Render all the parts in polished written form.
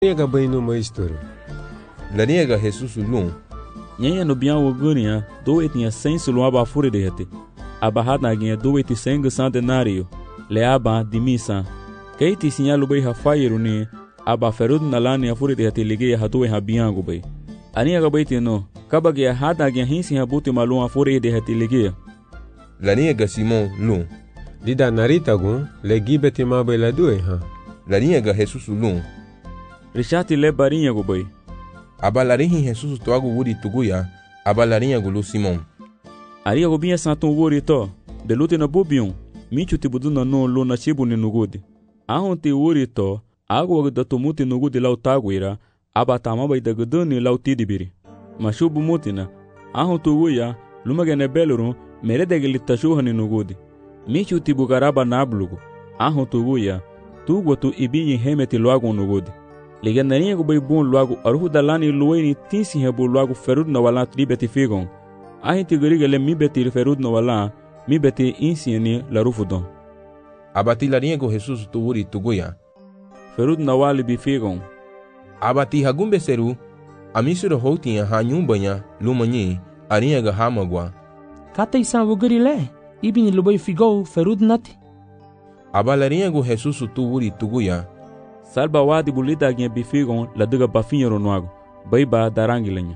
Niega bem uma história. Laniega Jesus lum. Nyenye no bian wogunia do etinha senso lo aba fure dehete. Aba hada ginha do eti senga centenário. Le aba de missa. Keiti sinyalu bei ha fairu ni aba ferud nalani a fure dehete ligeia ha do ha biango bei. Aniega beiti no. Kaba ginha hada ginha hinsi ha buti malum a fure dehete ligeia. Laniega Simon lum. Dida narita gun le gibeti mabe la due ha. Laniega Jesus lum. Richati le barinha go bei. Abalarinhi Jesus toago wuri tuguya. Abalarinha gulu Simon. Aria go binha santon wuri to. Belute na bobion. Michu tibuduna no lo na chibu ni nugudi. Ahon te wuri to. Água da tumuti nugudi lau taguira. Abatama bai da guduni lau tidibiri. Mashubu mutina. Ahon tuguya. Lumagene belurun. Meredegili tashuha ni nugudi. Michu tibugaraba nablugu. Ahon tuguya. Tugu tu ibinyi hemeti loago nugudi. Ligandarinha go bom logo aruhu dalani lueni tinsi hebo logo ferud na wala tribeti figon. Ahinti gariga le mi beti ferud na wala mi beti insieni la rufudon. Abatilarinha go Jesus tuuri tuguya. Ferud na wali bi figon. Abati hagumbe seru amisuro hotinha hanyumbanya lumanyi arinha ga hamagwa. Kata isa wogarile ibin lubai figo ferud nati. Abalarinha go Jesus tuuri tuguya. Salba wadi bulida ginha bifigon la diga bafinho noago. Baiba darangilenha.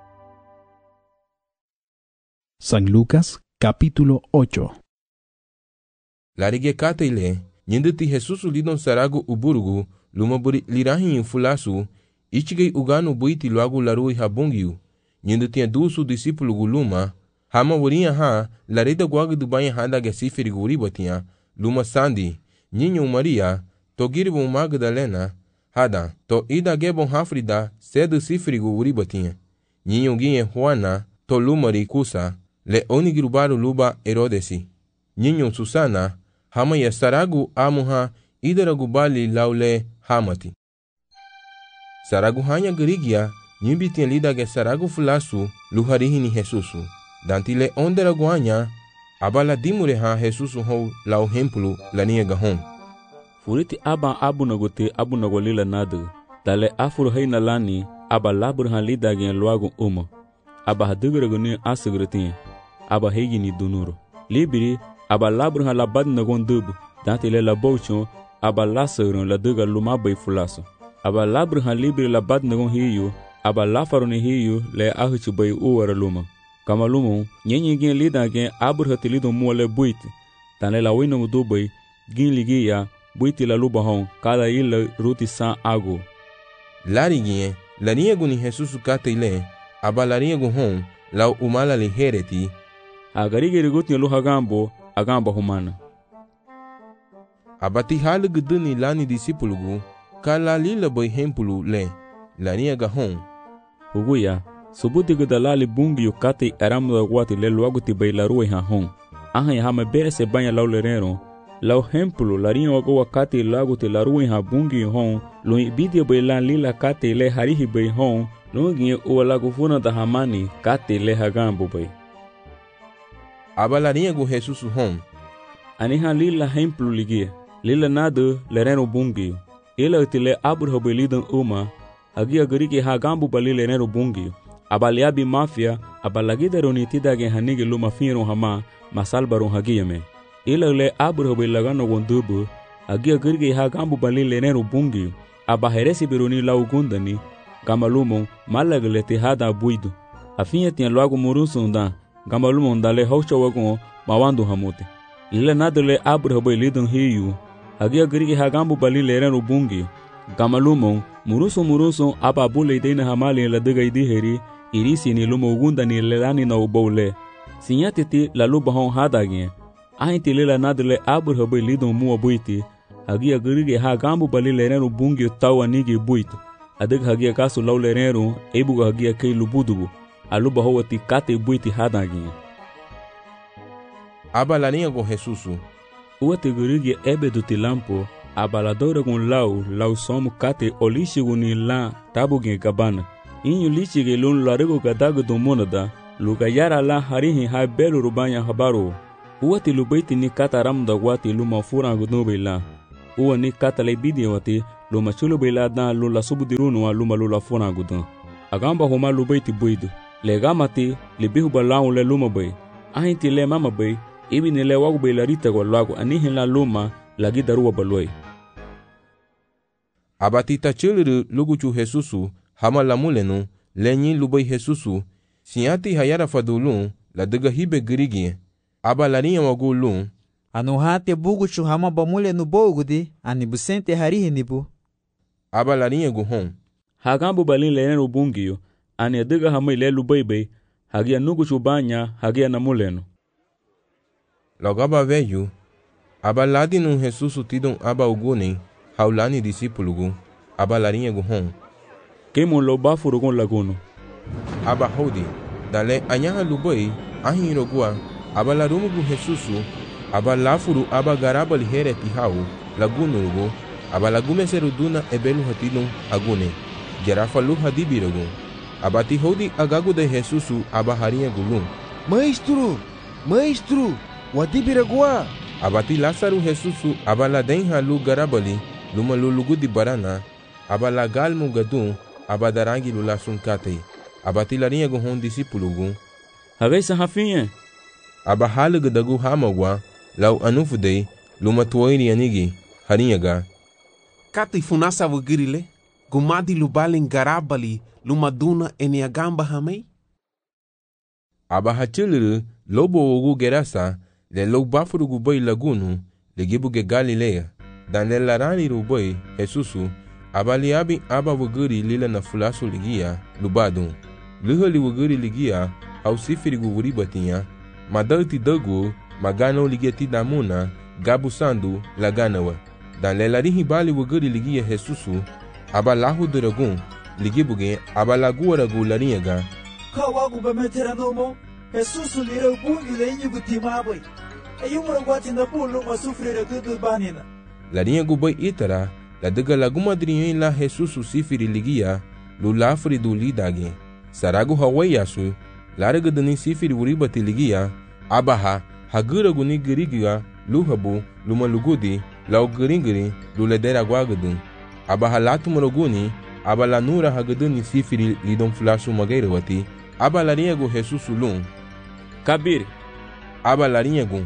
San Lucas, capítulo 8. Larige kataile, nyendeti Jesus lidon sarago uburugu, lumaburi lirahin fulasu, ichigei ugano buiti luagu larui habungiu, nyendeti dusu discípulo guluma, hama wurinha ha, larida guagu dubanha handa gesifiri guribatinha, luma sandi, Ninho Maria, Togiribo Magdalena, hada, to ida gebon hafrida, cedo sifrigo uribatinha. Ninho guinhe Juana, to lumari kusa, le onigrubaru luba Herodesi. Ninho Susana, hamaya saragu amuha, idaragubali laule hamati. Saragu hanya gerigia, nyimbitin lida ge saragu fulasu, luharihini Jesusu. Dantile onderaguanya, abala dimureha Jesusu hou lau hempulu laniega hom. Furiti aba abu nagolila nadu. Dale afuru hay nalani aba labur han lida gen luagu uma. Aba hadugraguni asugrutin. Aba hegini dunuro. Libiri aba labur han labad nagon dubu. Dantile la bouchon aba lasagron la duga lumabay fulaso. Aba labur han libiri labad nagon hiyu. Aba lafaroni hiyu le ahuchu bay uwara luma. Kama lumon nyenye gen lida gen abur hatilido muale buiti. Dale la wino dubay gin ligia buiti la luba hon, cada ila ruti san ago. Lariguinhe, laniego ni Jesus kataile, abalariego hon, lau umala lihereti. Agarige riguti luha gambo, agamba humana. Abati halig duni lani disipulugu, kala lila boy hempulu le, laniega hon. Uguya, subuti gudalali bungi yu kate aramu wati le luaguti bay la ruwe ha hon. Ahan ya hama bere se banya lau lerero, lau hempulu larinha wago wakati lagu te larui ha bungi hon lo ibidia bay lan lila kate le harihi bay hon lo ngi o lagu funa da hamani kate le hagambo bay abalarinha go Jesus hon aniha lila hempulu ligia lila nadu lereno bungi ela tile abur hobelidan uma agia gariki hagambo bali lereno bungi abaliabi mafia abalagida ronitida ge hanige luma finro hama masalbaron hagia me Ilale abur hobe lagano gondubu, agia gerge ha gambu bali lenero bungi, abaheresi beroni lau gundani, gamalumon malaglete hada buidu. Afinha tinha logo murusunda, gamalumon dale haucha wagon mawandu hamute. Ile nadale abur hobe lidon hiyu, agia gerge ha gambu bali lenero bungi, gamalumon muruso ababule deina hamali la diga idiheri, irisi ni lumo gundani lelani na ubole. Sinyatiti la lubahon hadagien. Ahinti lela nadale abur hobe lidon mua buiti, hagia gerige ha gambu bali lereno bungi tawa nigi buitu. Adig hagia kasu lau lereno ebuga hagia kei lubudubu, aluba howati kate buiti hadagia. Abalarinha go Jesusu. Uate gerige ebedu tilampo, abaladora gun lau somu kate olishigu ni la tabugen gabana. Inyu lichige lun larego gadagu domonada, lugayara la harihi ha belu rubanya habaro. Uati lubaiti ni kataram da wati luma fura gudubila. uwa ni kata le bidiawati luma chulu belada lula subudirunua luma lula fona gudan. Agamba homa lubai ti buidu. Le gamati le bihu balau le luma bai. Ahinti le mama bai, ibi ni le wagu bai la rita kwa lagu anihin la luma lagi darua baluai. Abatita chiliru luguchu Jesusu hama la mulenu lenyi lubai Jesusu siati hayara fadulun la dega hibe girigi aba larinha wagu lun anu hate buguchu hama ba mulenu bogudi ani busente harihi nibu aba larinha guhon hagambu balin le nenu bungiyo ani dega hama ile lubai bai hagia nuguchu banya hagia na mulenu. Logaba veju aba ladinu Jesusu tidon aba uguni haulani disipulugu aba larinha guhon kemo lo bafurugun laguno aba hodi dale anyaha lubai ahirogua aba larumugu Jesusu aba lafuru aba garabali here tihau lagunurugu aba lagume seruduna ebelu hatidon agune jarafa lu hadibirugu aba ti hodi agagu de Jesusu aba harinha gulun Maestro wadibiragua aba ti Lazaru Jesusu aba la denha lu garabali luma lulugu di barana aba la galmu gadun aba darangi lula sunkate aba ti larinha guhon disipulugu hagai sahafinha aba halugu dagu hamagwa lau anufudei luma tuoiri anigi harinhaga kati funasa wagirile gumadi lubalin garabali luma duna eniagamba hamei aba hachiliru lobo ogu gerasa le lo bafurugu bai lagunu le gibuge Galilea dan le larani rubai Jesusu aba liabi aba wagiri lila na fulasu ligia lubadun lihali wagiri ligia au sifirigu wuribatinha madalti dagu magano ligeti damuna gabu sandu laganawa dan le larihi bali wagiri ligia Jesusu aba lahu duragun ligibuge aba laguaragu larinhaga kawagu bametera nomo Jesusu lira bungi le inyigu timabai ayumura gwati na bulu masufrira gudu banina larinhagu bai itara la dega lagu madrinho la Jesusu sifiri ligia lu lafri du lidage saragu hawayasu laraga dani sifiri uribati ligia abaha haguragu ni girigia luhabu luma lugudi lau giringiri lu ledera guagadun abaha latumuraguni aba la nura hagaduni sifiri lidon flashu magairawati aba larinhagu Jesusu lun kabir aba larinhagu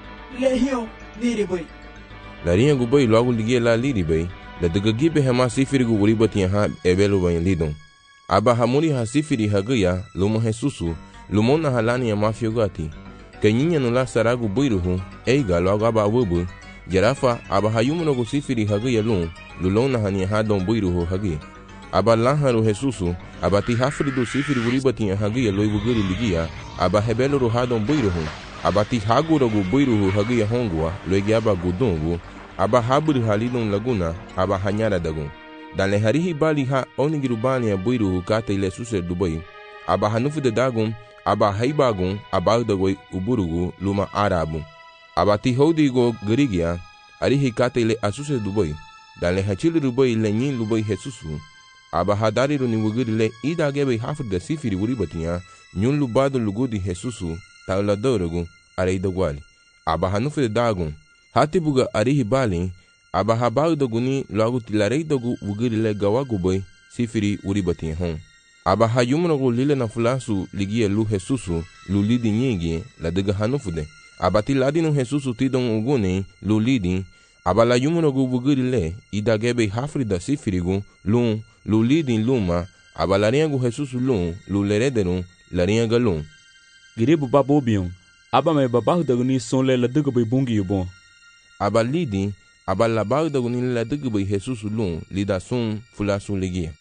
lehion niribai larinhagu bai logo ligia la liribai la dega gibe hema sifirigu uribati ha ebelu bai lidon aba hamuri ha sifiri hagaya luma Jesusu lumona halani ya mafiogati kanyinya nula saragu buiruhu eiga logo aba wubu jarafa aba hayumunogu sifiri hagaya lun lulona hani hadon buiruhu hagi aba laharu Jesusu aba ti hafridu sifiri uribati hagaya loibugiri ligia aba hebelu hadon buiruhu aba ti haguragu buiruhu hagaya hongwa loigi aba gudungu aba haburi halidon laguna aba hanyara dagun dan le harihi bali ha onigirubani ya buiruhu kata ile suse dubai aba hanufu de dagun aba haibagun aba dagoi uburugu luma arabu aba ti hodigo girigia arihi kata ile asuse dubai dan le hachili dubai le nyin dubai Jesusu aba hadariru ni wugiri le idagebe hafrida sifiri uribatiya nyun lubado lugudi Jesusu taula dorogu areidogwali aba hanufu de dagun hatibuga arihi bali aba habau doguni logo tilarei dogu wugiri le gawagubai sifiri uribatiya hon aba hayumrogu lile na fulasu ligia lu Jesusu lu lidi nyingi la dega hanufude aba tiladinu Jesusu tidon uguni lu lidi aba la yumrogu wugiri le idagebe hafrida sifirigu lu lidi luma aba larinhagu Jesusu lu lerederu larinhaga lun giribu babobion aba me babahu daguni sonle la dega bai bungi yubon aba lidi aba labau daguni la dega bai Jesusu lida sun fulasu ligia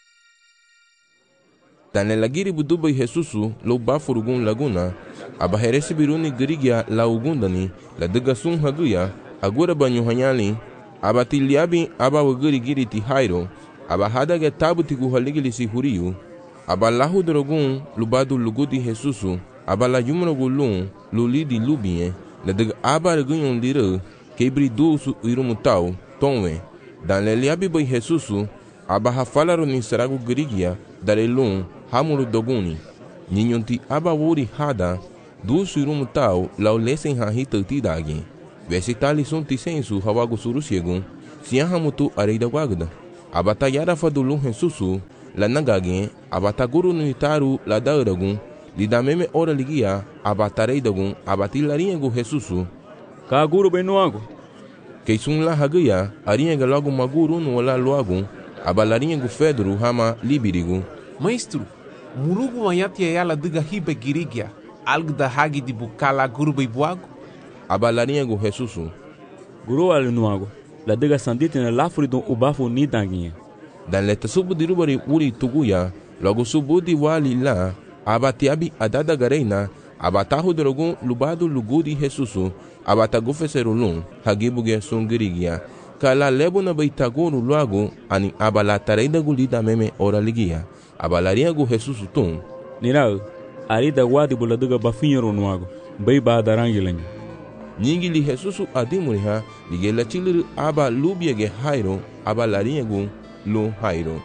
dan le lagiri budu bai Jesusu lo bafurugun laguna aba heresi biruni girigia la ugundani la dega sun haguya agura banyu hanyali aba tiliabi aba wagiri giri ti hairo aba hadaga tabu ti guhaligili si huriyu aba lahu drogun lubadu lugudi Jesusu aba la yumrogu lulidi lubie la dega aba regunyon lira kebri dusu irumutau tonwe dan le liabi bai Jesusu aba hafalaru ni saragu girigia dare hamuru doguni ninyonti aba wuri hada dusu irumutau lau lesen hahita tidagi vesitali sunti sensu hawagu surusiegun siaha mutu areida guagda. Abata yara fadulu Jesusu la nagagin, abata guru nuitaru la dauragun, lida meme ora ligia, abata reidagun, abati larinhagu Jesusu. Ka guru benuago. Keisun la hagaya, arinhaga logo maguru no la loagun, abalarinhagu Fedro hama libirigu. Maestro, murugu mayati yala diga hibe girigia, algo da hagi di bukala guru beibuago? Abalarinhagu Jesusu. Guru alinuago. La diga sandite na lafuri don ubafu ni danguinha. Dan leta subu di rubari uri tuguya, logo subu di wali la, abatiabi adada gareina, abatahu drogun lubado lugudi Jesusu, abatagu feserulun, hagibuge sungirigia, kala lebo na baitaguru luago, ani abalatareda gulida meme ora ligia, abalariagu Jesusu tum. Nirau, arida wadi bula diga bafinhero nuago, bai ba darangilenha. Nyingili Jesusu adimuriha, ligela chiliru aba lubiege hairo, abalarinhagu lu hairo.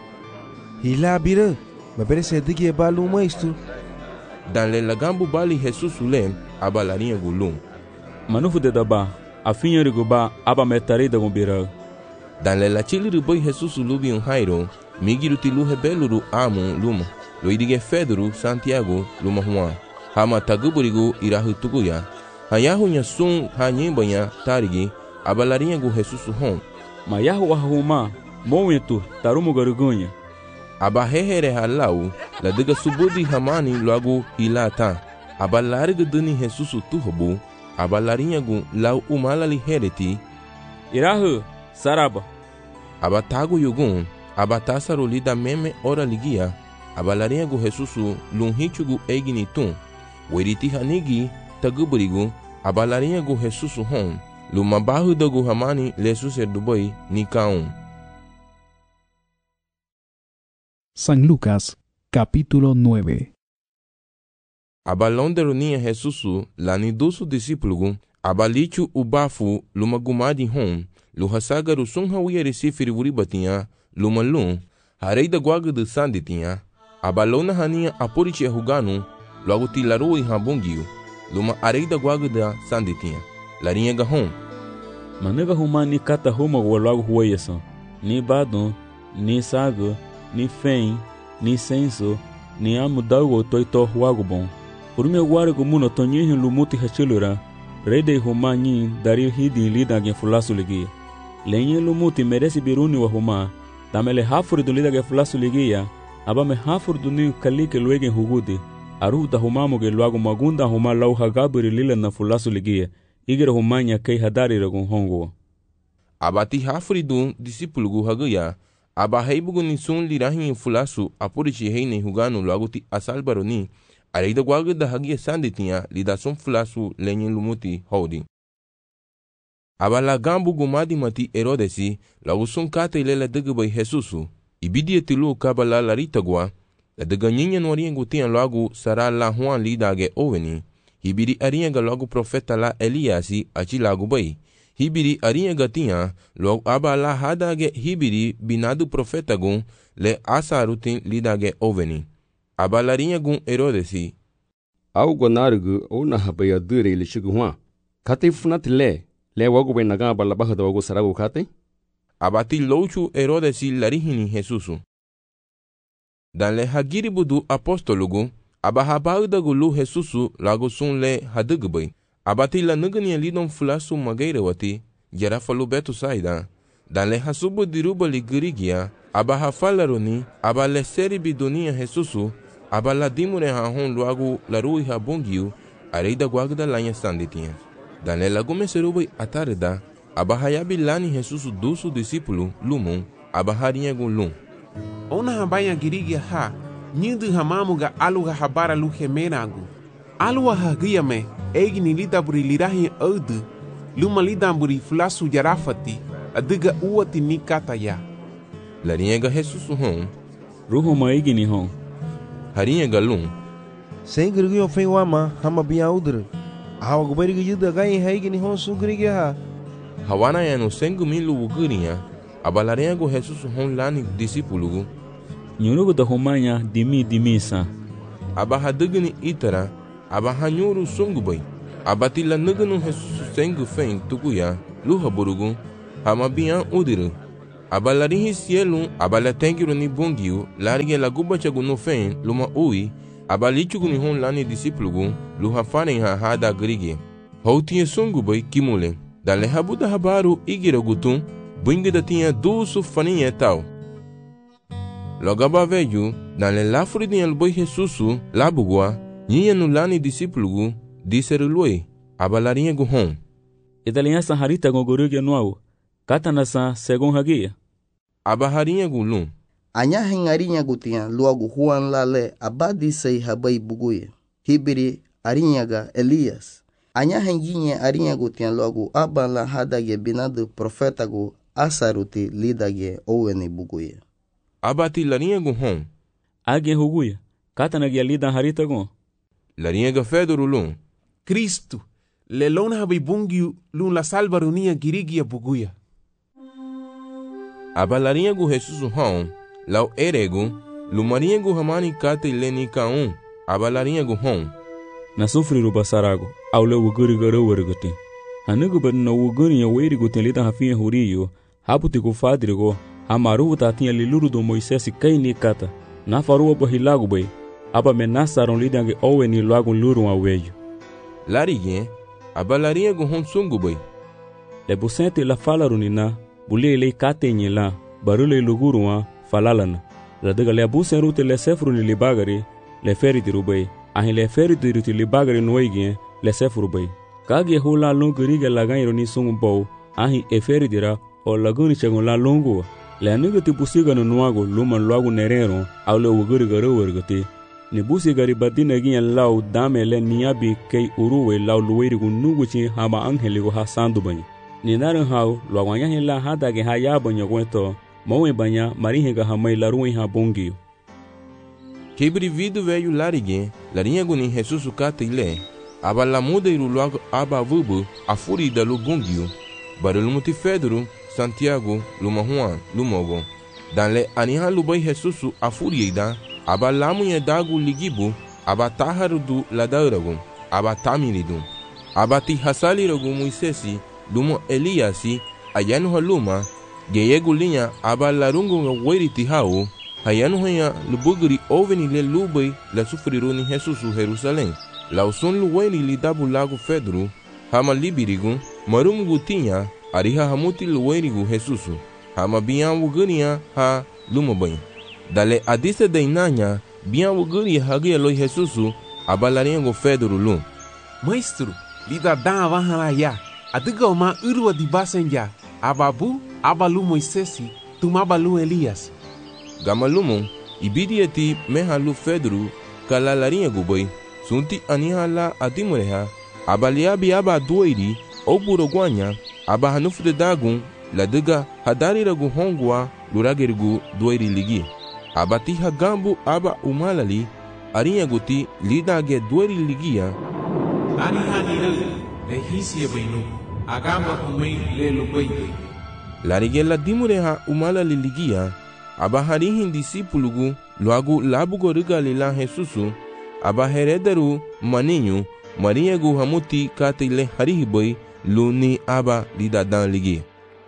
Hila bira, maberese digi balu maestro. Dan le lagambu bali Jesusu lem, abalarinhagu lum. Manufu de daba, afinhero ba aba metarida gumbira. Dan le la chiliru boi Jesusu lubi hairo, migiru tilu hebeluru amu luma, loidige Fedro Santiago luma Juan, hama taguburigu irahu tuguya. Hayahu nya sun hanyembanya tarigi, abalarinhagu Jesusu hon. Mayahu ahuma, momentu tarumu garugunha. Abahehere halau, la diga subudi hamani logo hilata. Abalariga dani Jesusu turbo, abalarinhagu lau umalali hereti. Irahu, saraba. Abatagu yugun, abatasaruli da meme ora ligia, abalarinhagu Jesusu lunhichugu eginitum. Weriti hanigi taguburigu, abalarinhagu Jesusu hon. Lumabahu dagu hamani lesuser dubai nikaum. San Lucas, capítulo 9. Abalonderonia Jesusu, lanidusu discípulo, abalichu ubafu, lumagumadi hon, luhasagaru sunhawiya resifiri wuribatinha, lumalum, hareida guaga de sanditinha, abalona hania apuriche huganu, logo tilaru e rabungiu, luma areida guaga da sanditinha, larinha gahon. Manega huma ni kata huma logo hueyasan, ni badon, ni sago, ni fen, ni senso, ni amudago toito huago bom. Urme guargo muno tonyihin lumuti hachilura, rede huma nyin dari hidi lida gen fulasu ligia. Lenye lumuti merece biruni wa huma, tamele hafuri do lida gen fulasu ligia, abame hafuri do ni kalike luegen hugudi, aruta humamo ge luago magunda huma lau hagaburi lila na fulasu ligia, igera humanya kei hadari ragun hongo. Abati hafuri do discípulo hagaya, abaheibugu nisun lirahin fulasu apurichi heine huganu luago ti asalbaroni, areida guaga da hagia sanditinha lidasun fulasu lenye lumuti holding. Abala gambu gumadi mati Herodesi, logo sun kata ilela dagabai Jesusu, ibidia tilu kabala laritagua, la daganyinya noriengu tian logo sara la Juan lidage oveni, hibiri arienga logo profeta la Eliasi achi lago bai, hibiri arienga tian logo abala hadage hibiri binadu profeta gun le asarutin lidage oveni. Abalarinha gun Herodesi. Au gonargu ona habaya dure ile shiguwa. Kate funat le wago ben naga balabaha da wago sarago kate. Abati louchu Herodesi larihini Jesusu. Dan le hagiri budu apostologu, abahabau da gulu Jesusu lago sun le hadugbai. Abati la nugani lidon fulasu magaira wati, jarafalu betu saida. Dan le hasubu diruba ligirigia, abahafalaroni, abale seri bidunia Jesusu, abala dimure hahon luagu larui habungiu, areida guagda lanha sanditinha. Dan le lagume serubai atarda, abahayabi lani Jesusu dusu discípulo, lumum, abaharinha gulum. Ona habaya girigia ha, nyidu hamamuga aluga habara lu hemeragu. Alua hagiame, egni lidaburi lirahi audu, luma lidamburi fulasu jarafati, adiga uati nikataya. Larinha Jesusu hon. Ruhu maigini hon. Harinha galum. Sem grigio fei wama, hama bia udre. Hawa guberiga yuda gai haigini hon su grigia ha. Hawana yanu sengu milu ugurinha, abalarinha Jesusu hon lani discípulo. Nyurugo da homanya dimi sa. Abahadugni itara, abahanyuru sungubai. Abatila nuganu Jesusu sengu fen tukuya, luha burugu. hama bian udire. Aba larihi sielu aba la tenkiru ni bungiu larige la guba chagu no fen luma ui aba lichugu ni hon lani disiplugu luha faren ha hada grige. Houtinha sungu bai kimule. Dale habuda habaru igiro gutun bingida tinha dusu faninha tal. Logaba veju dale lafuri dinha luboi Jesusu labugua ninha no lani disiplugu diserului aba larinha guhon. Idalinha saharita gogorugia nuau. Kata nasa segon hagia. Aba harinha gulun. Anya hengarinha gutinha luagu Juan lale abadi sei habai buguye. Hibiri arinhaga Elias. Anya henginha arinha gutinha luagu aba la hadage binado profetago asaruti lidage owene buguye. Abati larinha guhon. Agen huguya. Kata nagia lida harita gon. Larinha ga fedorulun. Cristo, lelona habai bungiu lun la salvarunia girigia buguya. Aba larinha gu Jesusu hon, lau eregu, lumarinha gu hamani kate leni kaun, aba larinha gu hon. Na sufriru basarago, au le wuguri garo wergutin. Hanugu bad na wuguri ya weri gutin lida hafinha huriyo, haputi ku fadrigo, hamaru tatinha liluru do Moisés kai ni kata. Na faruwa bahilago bay, aba menasaron lidange owe ni lagun luru aweyo. Larige, aba larinha gu hon sungu bay. Le busente la falarunina, bulie le katenye la, barule luguruwa falalana. La daga le abusen rute le sefru ni libagari, le feriti rubay. Ahin le feriti ruti libagari noigien, le sefru bay. Kage hula longuriga laganyro ni sungu bow, ahin e feritira, o laguni chagun la longuwa. Le anigati busiga no nuago, luman luagu nerero, au le uguriga rowergati. Ni busigari badina ginya lau dame le niabi kei uruwe lau luwerigu nuguchi hama angheligo ha sandu banyi. Ni narin hau luagwanya hila hadage ha yabanya gwento, mawe banya marihinga hamai laruin ha bongiyo. Kebri vidu veio larige, larinha guni Jesusu kata ile, aba la muda iru luago aba vubu, a furida lu bongio, barulu muti Fedro, Santiago, luma Juan, lumogo. Danle aniha lubai Jesusu a furida, aba lamunha dagu ligibu, aba taharu du ladauragun, aba tamiridun, aba ti hasaliragu Moisesi, lumo Eliasi, ayanu haluma, geyegu linha aba larungu weriti hau, hayanu hanya lubugri oveni le lubai la sufriruni Jesusu Jerusalém. Lauson luweni li dabu lago Fedro, hama libirigu, marumugu tinha, ariha hamuti luwenigu Jesusu, hama bian wugania ha lumabanha. Dale adisa dainanya, bian wuguri hagia loi Jesusu, abalaringo Fedro lum. Maestro, lida dan vahanaya, adiga uma urwa di basenja, ababu, abalu Moisesi, tumabalu Elias. Gamalumon, ibidieti mehalu Fedro, kalalaringo boy, sunti anihala adimureha, abaliabi aba doiri, oburogwanya, aba hanufre dagun, ladiga hadariragu hongwa, luragerigu doiri ligi. Abati hagambu aba umalali, arinhaguti lidage doiri ligia. Anihani le hisia bainu, agamba humei le lubaite. Larigela dimureha umalali ligia, aba harihin disipulugu, luagu labugo rigalila Jesusu, aba herederu maninho, marinhagu hamuti katile harihiboi, luni aba lidadan ligi.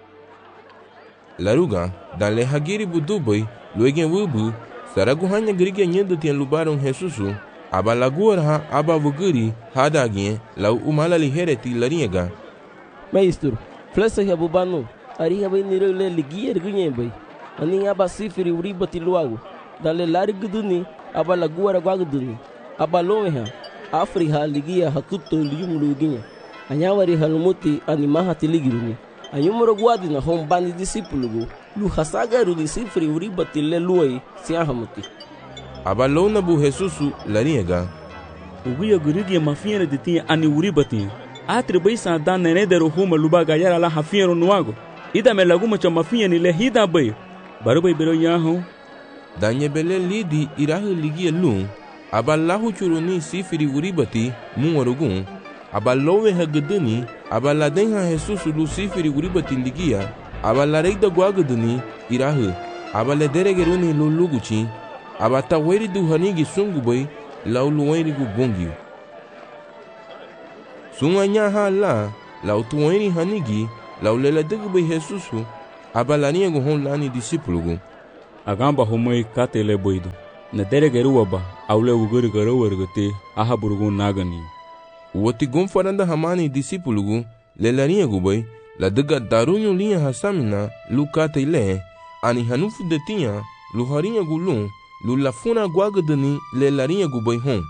Laruga, dale hagiri buduboi, luegen wubu, saragu hanya grigia nyendo tian lubaron Jesusu, aba laguar ha aba vuguri, hadagien, lau umalali hereti larinhaga. Maestro, flesa ya bubano, ariha bai niro le ligia ergunye bai, ani aba sifiri uribati luagu, dale lariguduni, aba laguar aguaguduni, aba lomeha, afriha ligia hakuto liumuluginya, anyawari halumuti animaha tiligiruni. Anyumuro guadi na hombani disipulugu, lu hasagaru disifri uribati le luai siahamuti. Abalona bu Jesusu larinhaga. Uguia gurigia mafiera de tinha ani uribati. Atri bai sa dan nenederu huma lubaga yara la hafiero nuago. Ida me laguma cha mafia ni le hida bai. Baru bai bero yaho. Danye bele lidi irahu ligia lun. Abalahu churuni sifri uribati muwarugun. Abalowe hagedani, abaladenha Jesusu luciferi uribati ligia, abalareida guagadani irahu, abalederegeruni luluguchi, abataweri du hanigi sungubai, lauluweni gu bongio. Sunganya ha la, lautuweni hanigi, laulela digi bai Jesusu abalaria gu hon lani disipulugu. Agamba homoi kate le boido. Na dere geruaba aule uguri garowergate aha burugun nagani. Woti gomfaranda hamani disipulugu lelaria gu bai la diga darunyo liya hasamina lu kate ile ani hanufu detia lu haria gu lu lafuna guagadani lelaria gu bai hon.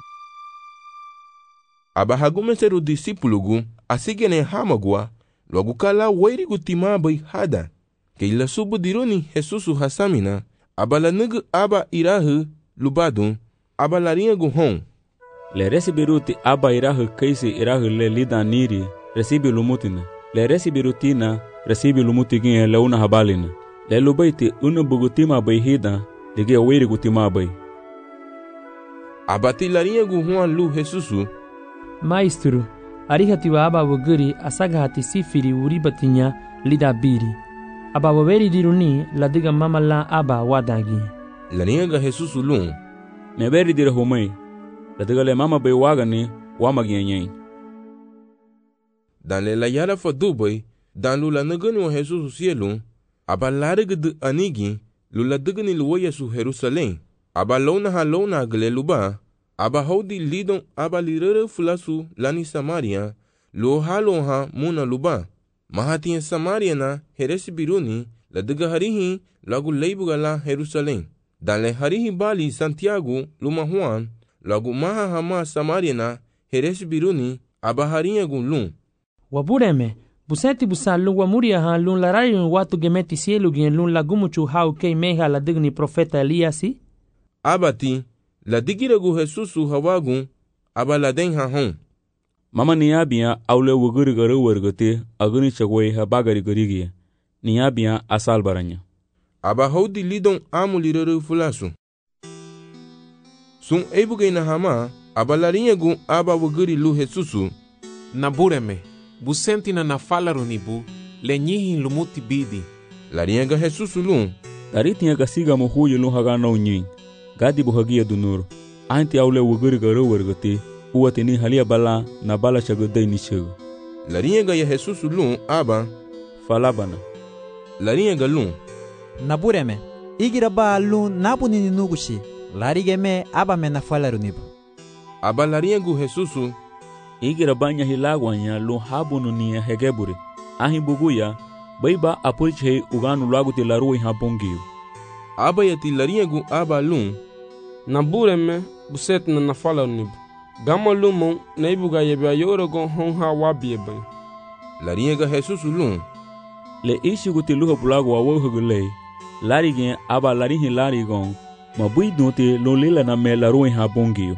Abahagumeseru disipulugu asigene hamagua logo kala wairigu tima bai hada ke ila subu dironi Jesusu hasamina abala nugu aba irahu lubadu abalaria gu hon. Le resibiruti aba irahu kaisi irahu le lida niri resibi lumutina. Le resibirutina resibi lumutigin le una habalina. Le lubaiti una bugutima bai hida dige wairigu tima bai. Abatilaria gu huan lu Jesusu. Maestro, arihatiwa aba waguri asagahati sifiri uribatinya lida biri. Aba waweri diruni ladiga mama la aba wadagi. Laniga Jesusu lu. Neberi dire homai. Ladiga le mama bai wagani wamagianyai. Dan le la yara fa dubai, dan lu la nagani wa Jesusu sielu, aba larigi de anigi, lu la digani luwa Yesu Jerusalem. Aba lona gale luba, aba haudi lidon aba lirere fulasu lani Samaria, lo ha muna luba. Mahati Samaria na heresi biruni, la diga harihi lagu leibuga la Jerusalem. Dan le harihi bali Santiago luma Juan, lagu maha hama Samaria na heresi biruni, aba harinha gun Wabureme, buseti busan wa muria ha lun larayon watu gemeti sielu gen lun lagumuchu hau kei meha la digni profeta Eliasi? Abati, la digiragu Jesusu hawagun, aba la den ha hon. Mama niabia aule wuguri garu wargate aguni chagwe ha bagari garigie. Niabia asal baranya. Aba haudi lidon amu lirere fulasu. Sun ebuge na hama, aba larinha gun aba wuguri lu Jesusu. Nabureme, busenti na fala runibu, le nyihin lumuti bidi. Larinha ga Jesusu lun. Taritinha gasiga mohuye lun hagana unyin. Gadi buhagia dunur. Anti aule wuguri garu wargate. Uwatini halia bala na bala chagodai ni chago. Larinha ga ya Jesusu lun aba. Falabana. Larinha ga lun. Nabureme, igira ba lun nabu nini nugushi. Larigeme aba me na fala runibu. Aba larinha gu Jesusu. Igira banya hilagwanya lun habunu ni hegeburi. Ahin buguya, baiba apurche uganu lagu te larui habongiu. Aba yati larinha gu aba lun. Nabureme buset na fala runibu. Gama lumon na ibuga yebya yorogon honha wabiebe. Larinha ga Jesusu lun. Le ishi guti luha bulago wa wohugule. Larigen aba larihin larigon. Mabui dunte lo lela na me larui habongiu.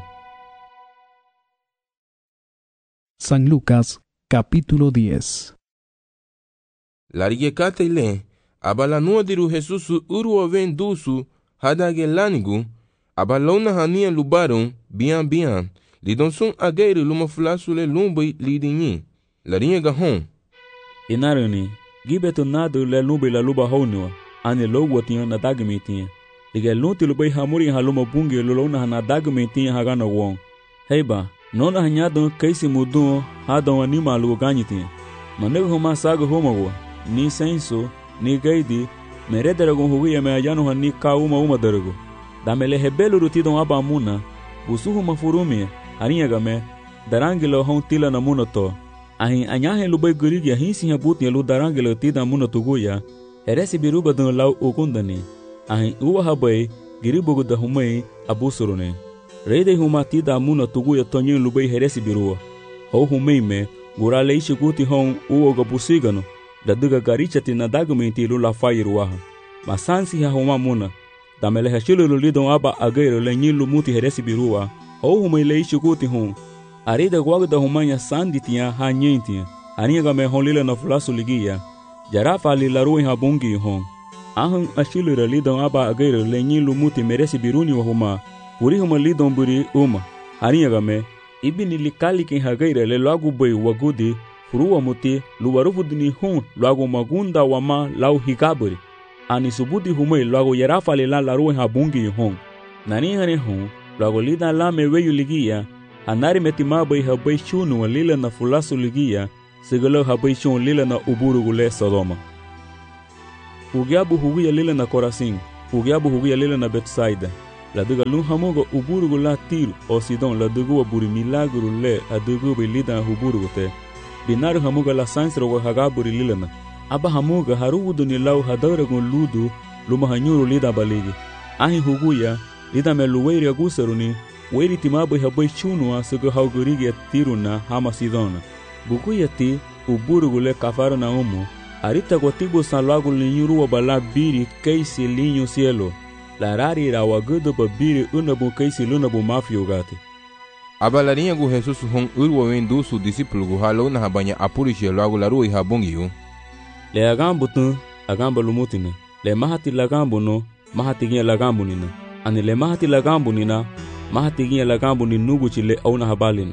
San Lucas, capítulo 10. Larige kate ile, aba la nuadiru Jesusu uru ven dusu, hadage lanigu, aba lona hania lubaron, bian, lidon sun agere luma fulasu le lumbai lidinyi. Larinha ga hon. Inarani, gibeto nadu le lumbai la luba honua, ane lo watiyan na dagmitinha. Liga lunti lubai hamuri haluma bungi lolona na dagmitinha hagana won. Heiba, nona hanyadon kaisi mudun hadon anima lu ganyitinha. Manego homa saga homago, ni senso, ni gaidi, merederagon huia me ayano hani ka uma darago. Damele hebelu rutidon aba muna, busuhu mafurumia, harinha game, darangilo hon tila na muna to. Ahin anyahe lubai gurigi ahinsi habuti lu darangilo tida muna tuguya, heresi biruba don lau ukundani. Ahin uwa habai, giribugu da humai abusurune. Reide huma tida muna tuguya tonyin lubai heresi birua. Ho humai me, gurale ishi guti hon uoga busigano, da duga garichati na dagumenti lu la fairuaha. Masansi ha huma muna. Damele hashilu lidon aba agayro le nyilu muti heresi birua. Ho humai le ishi guti hon. Arida guagda humanya sanditia ha nyentia. Harinha me hon lila na fulasu ligia. Jarafa li larui habungi hon. Ahun ashilu lidon aba agayro le nyilu muti meresi biruni wa huma. Uri huma lidon buri uma. Harinha me ibini likali ken hagayro le lagu bai wagudi. Furuwa muti luwarufudini hon lagu magunda wama lau hikaburi. Ani subudi humai lagu jarafa li la larui habungi hon. Nani hane hon lagu lida la me weyu ligia. Anari metimabai habai shunu walila na fulasu ligia, sigalo habishon lila na uburugu le Sodoma. Hugiabu hugia lila na Korasin, hugiabu hugia lila na Betsaida. La duga lun hamoga uburugu la Tiro o Sidon la duga wa buri milagru le a duga bi lida huburugu te. Binaru hamoga la sansro wa hagaburi lila na. Aba hamoga harudu ni lau hadaragun ludu luma hanyuru lida baligi. Ahi huguya lida me luweiri agusaruni weiri timabu habai chunua suga haugurigi ya Tiro na hama Sidona. Buguya ti uburugu le kafaro na umu. Arita kwa tibu san lagu linyuru wa bala biri keisi linyo cielo. La rari ra wa gudu ba biri unabu keisi lunabu mafio gati. Abalarinha gu Jesus hon urwa wendu su discípulo gu halo na habanya apurishe lagu laru iha bungiyu. Le agambu tu agamba lumutine. Le mahati lagambu no mahati ginya lagambu nina. Ani le mahati lagambu nina mahati ginya lagambu ni nuguchi le au na habalina.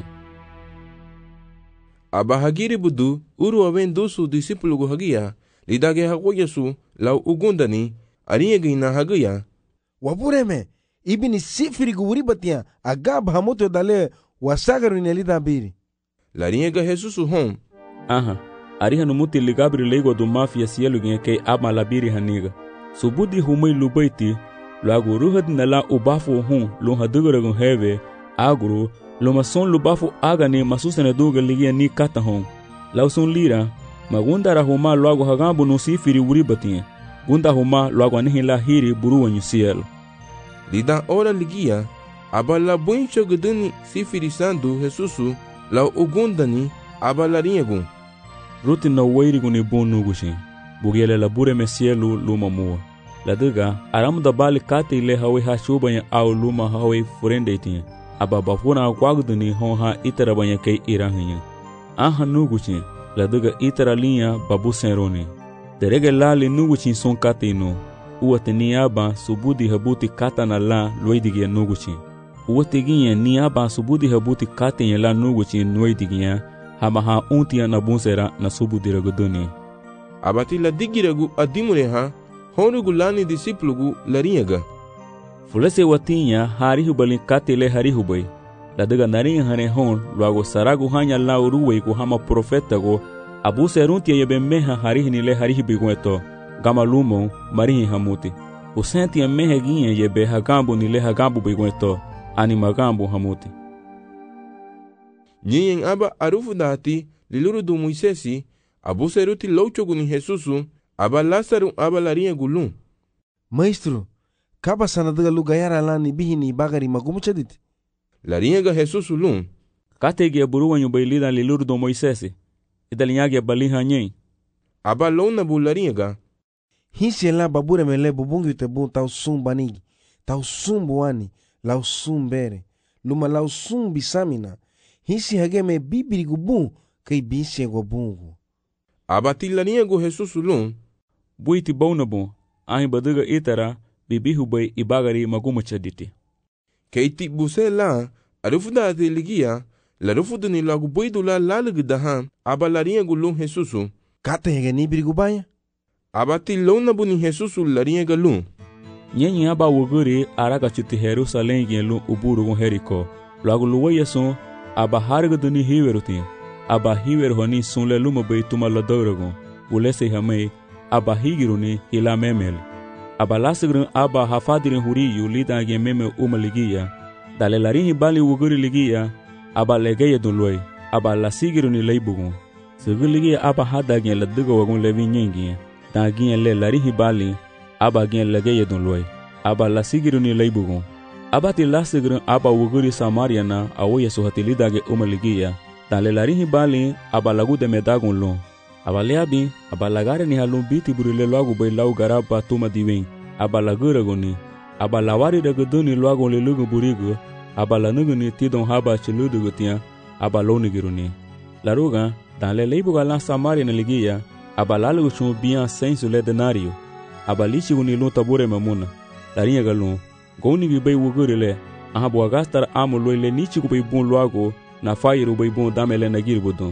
Abahagiri budu urwa wendu su discípulo gu hagia lidage hagoya su lau ugundani arinha gina hagia. Wapureme ibini sifiri gu uribatia agab hamoto dale wasagaru ni lida biri. Larinha ga Jesus hon. Aha. Ariha numuti ligabri lego do mafia cielo ginha kei ama labiri haniga. Subudi humai lubaiti lagu ruhad nala ubafu hon lo hadugaragun heve agro lo mason lubafu agani masusene duga ligia ni kata hon. Lausun lira magundara huma lagu hagambu no sifiri uribatia. Gunda huma lagu anihila hiri buruwa nyusielo. Lida ora ligia abala buincho guduni sifiri sandu Jesusu lau ugundani abalarinha gun. Ruti na weiri guni bonu gushi. Bugiele la bure mesielu luma mua. La duga aramu da bali kate ile hawe ha shubanya au luma hawe furende itinha. Aba bafuna kwagduni hon ha itara banya kei irahinya. Aha nuguchi. La duga itara linha babu senroni. Derege lali nuguchi son kate ino. Uwate ni aba subudi habuti kata na la luidigia nuguchi. Uwate ginye ni aba subudi habuti kate ya la nuguchi nuidigia. Hama ha untia na bunsera na subudi ragoduni. Abati la digiragu adimure ha honugu lani discípulo gu larinhaga. Fulese watinya harihu balin kate le harihu bai. La daga narinha hane hon luago saragu hanya la uruwe ku hama profeta go abu seruntia yebemeha harihi ni le harihi bigueto. Gama lumo marihi hamuti. Usenti ya mehe ginye yebe hagambu ni le hagambu bigueto. Ani magambu hamuti. Nyen aba arufu dati liluru du Moisesi abu seruti louchogu ni Jesusu aba Lázaro aba larinha gulum. Maestro, kaba sanadaga lugayara lani bihini bagari magumuchadit. Larinha ga Jesusu lum. Kategi aburuwa nyubailida liluru du Moisesi. Idalinyagi abaliha nyen. Aba lona bu larinha ga. Hisi la babure mele bubungi tebu tau sumbanigi. Tau sumbuani lau sumbere. Luma lau sumbisamina. Hisi hageme bibiri gubu kai bisi gobungu. Abati larinha gu Jesusu lum. Buiti baunabu. Ahi baduga itara bibihu bai ibagari magumachaditi. Keiti buse la arufu dati ligia la rufu duni lagu buidu la lalugu dahan aba larinha gu lum Jesusu. Kata hege ni biri gubaya? Abati lona bu ni Jesusu larinha ga lum. Nyenyi aba wuguri araga chuti Jerusalém gen lum uburu gon Jericó. Lagu luwaya son aba harga duni hiwerutin. Aba hiwer honi sunle luma bai tuma la dauragon. Ulese hamei aba higiruni ila memel. Aba lasigrin aba hafadirin huriyu lida gen meme umaligia. Dale larinhi bali wuguri ligia aba legeye dunloi. Aba lasigiruni leibugon. Sigiligia aba hada gen la duga wagon levi nyengi. Da gen le larinhi bali aba gen legeye dunloi. Aba lasigiruni leibugon. Aba ti lasigrin aba wuguri Samaria na awoye suhatilida gen umaligia. Dale larinhi bali aba lagu de medagon lon. Aba leabi aba lagare ni halun biti burile loagu bai lau garaba tuma diwen. Aba lagura goni. Aba lawari ragaduni loagon le lugu burigo. Aba lanuguni tidon haba chiludu gutia. Aba loni giruni. Laruga dale leibuga la Samaria na ligia. Aba lalugu chun bian sensu le denario. Aba lichi guni lun tabure mamuna. Larinha galun. Goni gi bai wugurile. Aha bua gastar amo loile nichi ku bai bun loago. Na fairu bai bun damele na girbudun.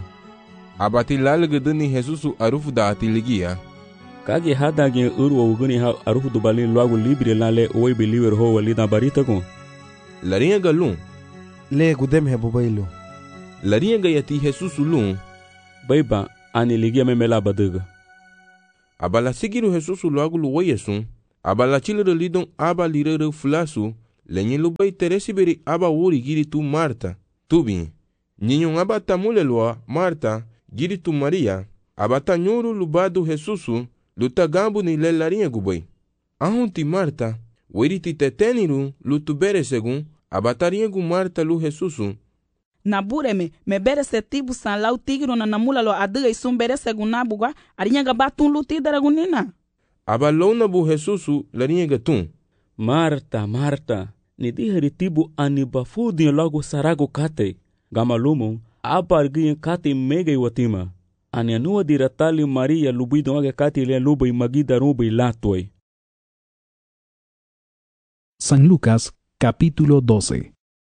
Abati lalugu duni Jesusu arufu dati ligia. Kage hada gen urwa uguni ha arufu du balin loago libre lale oi beliver ho walida barita gon. Larinha ga lum. Le gudem he bubailu. Larinha ga yati Jesusu lum. Baiba ani ligia memela badaga. Abala sigiru Jesusu loagu luwayesun. Abala chilere lidon aba lirere fulasu. Lenye lubai teresi beri aba wuri giri tu Marta. Tubi. Ninyon aba tamule loa Marta giri tu Maria. Abata nyuru lubadu Jesusu. Luta gambu ni lelarinha gubai. Ahunti Marta. Weriti teteniru lutu bere segun. Abatarinha gu Marta lu Jesusu. Na bureme, me bere se tibu san lau tigro na namula lo adiga isum bere segun na bugwa. Arinha gabatun luti daragunina. Abalona bu Jesusu larinha gatun. Marta, Marta. Ni dihari tibu ani bafudin logo sarago kate. Gamalumon, apargin kate mega iwatima. Ani anua diratali Maria lubido aga kate le luba magida ruba latoi. San Lucas, capítulo 12.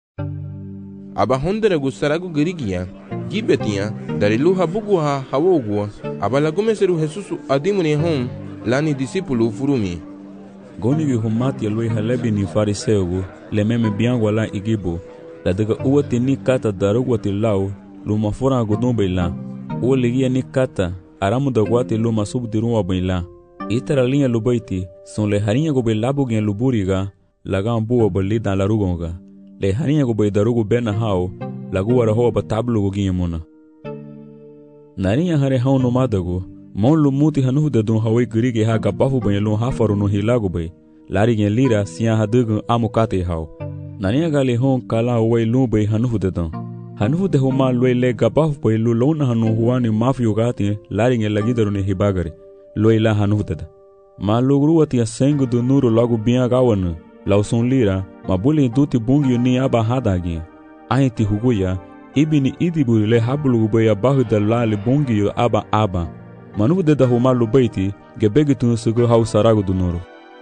Abahondere gusarago gerigia, gibetia, dariluha buguha hawogua, abalagomeseru Jesusu adimuni hon, lani discípulo furumi. Goni humati aloi halebi ni fariseugu, le meme biangwa la igibo, la daga uwati ni kata darugwati lau, luma fora agudumbe la, uwa ligia ni kata, aramu dagwati luma subdirunwa baila. Itara linha lubaiti, son le harinha gobe labugen luburiga, lagan buwa bali dan larugonga. Le harinha gobe darugu bena hao, laguwa rahoa batablu goginha muna. Narinha hare hao nomadago, mon lumuti hanuhu de dun hawai gerige ha gabafu banhe lun hafaru no hilago bay. Lari gen lira siya hadugun amukate hao. Narinha gali hon kala hawai lun bay hanuhu de dun. Hanuhu de homa lwe le gabafu bay lu lona hanu huani mafiyo gati lari gen lagidaru ne hibagari. Lwe la hanuhu de da. Ma logruwati ya sengu du nuru lagu biya gawana. Lauson lira, mabuli duti bungi ni aba hadagi. Ahiti huguya, ibini idiburi le habulu baya bahuda lali bungi aba. Manu de da homa lubaiti, gebegi tunu sugu hau saragu du nuru.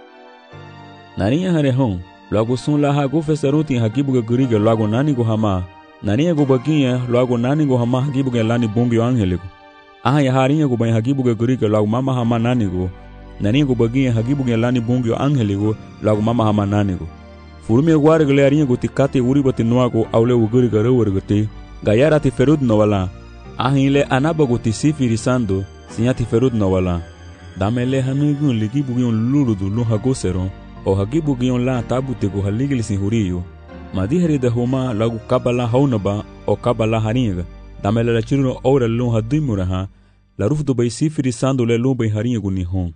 Narinha hare hon, lagu sun la hagu fesaruti hagibuga guriga lagu nani go hama. Narinha go baginha lagu nani go hama hagibuga lani bungi angeligo. Ya harinha go bany hagibuga guriga lagu mama hama nani go. Narinha go baginha hagibuga lani bungi angeligo lagu mama hama nani go. Furumi guare gale arinha go tikate uribati nuago aule uguriga rewergate. Gayara ti ferud no wala. Ahile anabago ti sifiri sando. Sinyati ferud no wala. Damele hanugun ligibugion luludu lu hagoseron. O hagibugion la tabute go haligili sin huriyo. Madihari de homa lagu kabala haunaba o kabala haringa. Damele la chiruno ora lu hadimuraha. La rufdo bay sifiri sando le lu bay haringa gu nihon.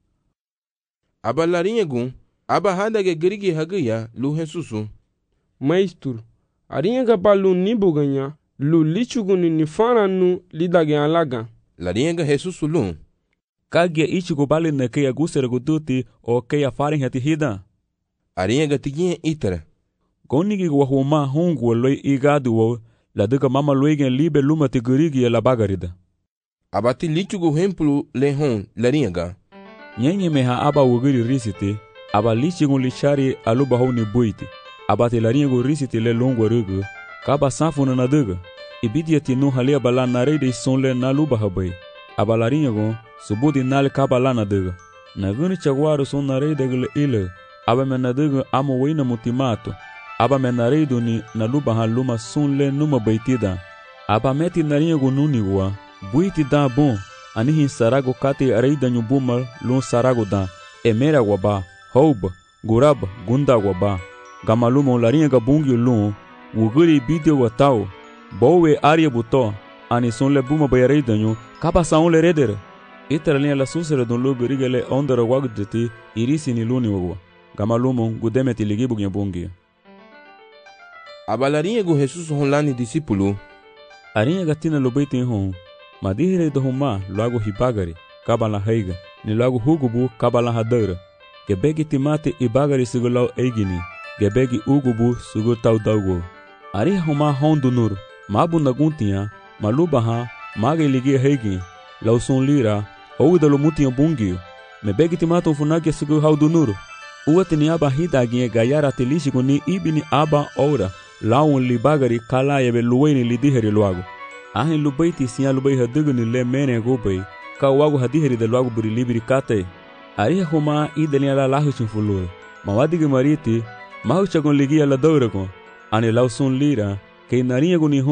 Aba larinha gun, aba hadage gerigi hagaya lu Jesusu. Maestro, arinha gabalu nibu ganha, lu lichuguni nifana nu lidage alaga. Larinha Jesusu lu. Kagia ichigo bale na kaya gusera guduti o kaya farin hati hida. Arinha gatiginha itara. Gonigi wahuma hongu loi igadu wo, la duka mama loigen libe luma te gerigi la bagarida. Abati lichugo hemplu le hon larinha ga. Nyenye meha aba wugiri risiti, aba lichigo lichari aluba honi buiti. Abati larinha go risiti le longo rugu, kaba sanfuna na duga. Ibidia tinu halia bala narede sonle na luba habai. Aba larinha go, subudi nal kaba lana duga. Naguni chagwaru son narede gile ile, aba mena duga amo wina mutimato. Aba menareido ni na luba haluma sonle numa baitida. Aba meti narinha go nunigua, buiti da bon. Anihin sarago kate areida nyubumal lun sarago da. Emera waba, hauba, gurab, gunda waba. Gamalumo larinha gabungi lun, wuguri bideo watao. Bowe aria buto, ani son le buma bayareida nyu, kaba saun le redere. Itara linha la susere don lugu rigele ondara wagdeti, irisi ni luni wagwa. Gamalumo gudemeti ligibu bungi. Aba larinha go Jesusu hon lani discípulo. Arinha gatina lobeiti hon. Madihire do homa logo hibagari, kabala heiga, ni logo hugubu kabala hadara. Gebegi timate ibagari sugulau eigini, gebegi ugubu sugu tau daugo. Ari homa hondo nur, mabu naguntia, malubaha, maga iligi heigi, lauson lira, ouidalo mutia bungio. Mebegi timato funagi sugu haudo nur. Uatini aba hidaginha gayara telishigo ni ibini aba ora, laun libagari kala yebe luweni lidihiri logo. Ahin lubaiti siya lubai haduguni le mene gobay, ka wago hadihiri de logo buri libiri kate. Ariha homa idalina la lahuchin fulur. Mawadigi mariti, mahuchagon ligia la dauragon. Ani lauson lira, kay narinha guni hon,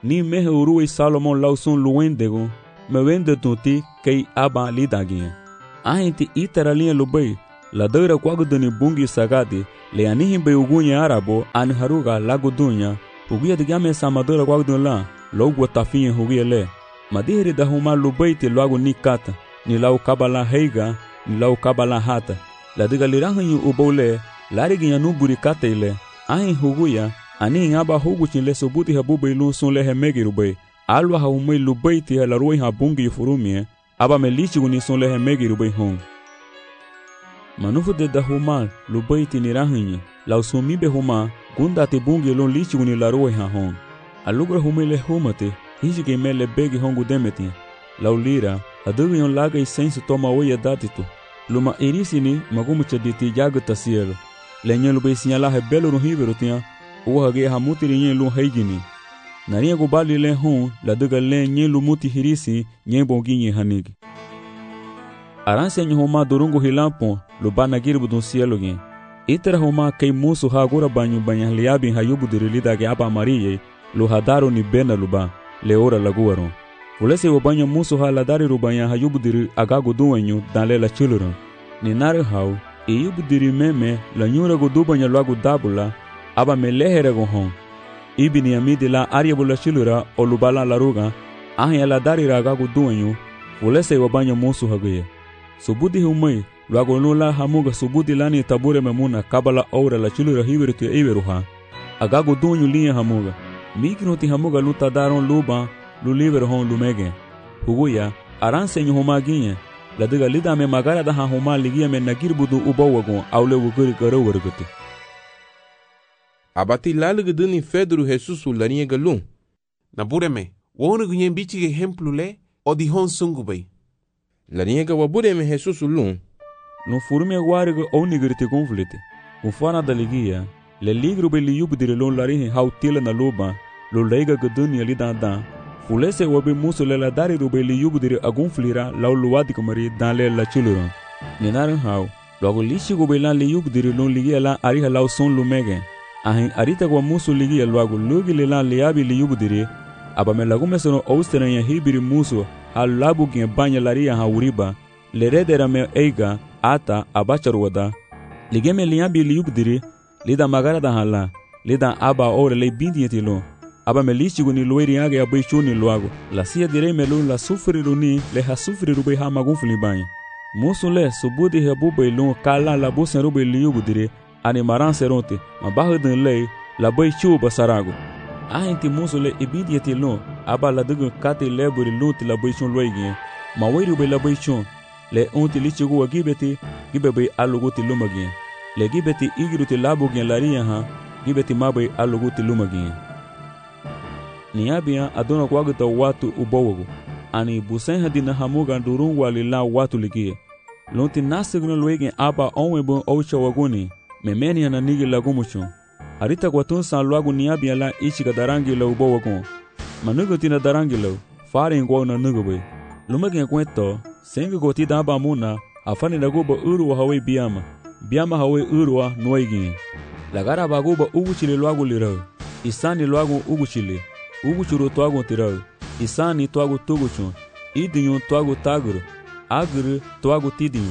ni mehe urui Salomon lausun luendegun, me wende tunti kei aba lidaginye. Ahinti itara linha lubai, la dăra quaguduni bungi sagadi, le anihin be ugunye arabo, ani haruga lagudunya, uguia de game samadura quagudun la, logo tafinha hugia le. Madihri da huma lubai te logo ni kata, ni lau kabala heiga, ni lau kabala hata. La diga lirahanyu ubole, lariginha nuburi kata ile, ahin huguia, ani aba huguchin le sobuti habuba ilun sun le hemegi rubai, alwa ha umai lubai ti la roi ha bungi furumie, aba me lichi guni sun le hemegi rubai hong. Manufu de da huma lubai ti nirahanyu, la usumi be huma, gunda te bungi ilun lichi guni la roi ha hong. Alugra humai le humate, hiji ke me le begi hongu demeti, la ulira, adugi yon laga i sensu toma oia datitu. Luma irisini magumu chaditi jaga tasielo, le nyen lubai sinyala he belo no hiveru tia, uwahage hamutiri nyen lu haigini. Naria gubali le hon, la duga le nyen lu muti hirisi, nyen bongi nyen hanigi. Aransia nyen homa durungu hilampon, lu bana girbu dun sielo gen. Itera homa kei musu hagura banyu banyah liabin hayubu dirilida ge aba mariye, lu hadaro ni bena luba, le ora laguaron. Fulese wabanya musu ha ladari rubanya hayubu diri agagu duwanyu dan le la chiluran. Ni nare hau, yubu diri meme la nyura gudubanya luagu dabula, aba me lehere go hon. Ibi ni amidi la ariabu la chilura o lubala la ruga, ahya la dari ragagu duwanyu, fulese wabanya musu hagaya. Subudi humai, luagu nula hamuga subudi lani tabure memuna kabala aura la chilura hiveru tu iveruha. Agagu duwanyu liya hamuga. Mikinuti hamuga luta daron luba, lu livre hon lumege. Huguya, aranse nyu homa ginye, la diga lida me magara da ha homa ligia me nagir budu ubawagon, aule wuguri garo warguti. Abati laluguduni Fedru Jesusu larinha galum. Na bureme, wonu gunyen bichi exemplu le, o di hon sungubay. Larinha ga wabureme Jesusu lum. No furume guarigo ou nigriti conflite. Ufana da ligia, le ligro be liubu dirilon larinha hautila na luba, lo leiga guduni ali dan. Fulese wabe musu le la dari rube li yubu diri agun flira lau luwadi kumari dan le la chuluron. Ninarin hau, logo lishi gube lan li yubu diri lun ligia lan ariha lau son lumege. Ahin arita kwa musu ligia logo lugi le lan liabi li yubu diri, aba me lagume sono austera ya hibiri musu hal labu gien banya laria ha uriba, le redera me eiga, ata, abachar wada. Ligeme liabi li yubu diri, lida magara da hala, lida aba ore le bindi yetilon. Aba me lichi guni lueri age ya bai chuni luago. La sia direi me lun la sufri runi le ha sufri rubai ha magun flibanyi. Musu le subudi he bubai lun kala la busen rubai liyubu dire ani maran seronte ma bahudin le la bai chu basarago. Ahinti musu le ibidiyeti lun aba la dugun kati leburi lunti la bai chun luegi ma wei rubai la bai chun le unti lichi guwa gibeti gibe aluguti lumagien. Le gibeti igiruti labu gen laria ha gibeti mabai aluguti lumagien. Niabia adona kwagita watu ubawago. Ani busen hadina hamuga durun walila watu ligie. Lonti nasigno luegen aba onwebon oucha waguni. Memeni ananigi lagumucho. Arita kwatun san luagu niabia la ichiga darangi la ubawagon. Manugo tina darangi la, fare ngwa na nugobe. Lumagin kwento, sengi goti daba muna, afani naguba uruwa hawe biama. Biama hawe uruwa noigin. Lagara baguba uguchile luagu lirao. Isani luagu uguchile. Uguchuru tuagu tirau, isani tuagu tuguchun, idinyu tuagu taguru, aguru tuagu tidinyu.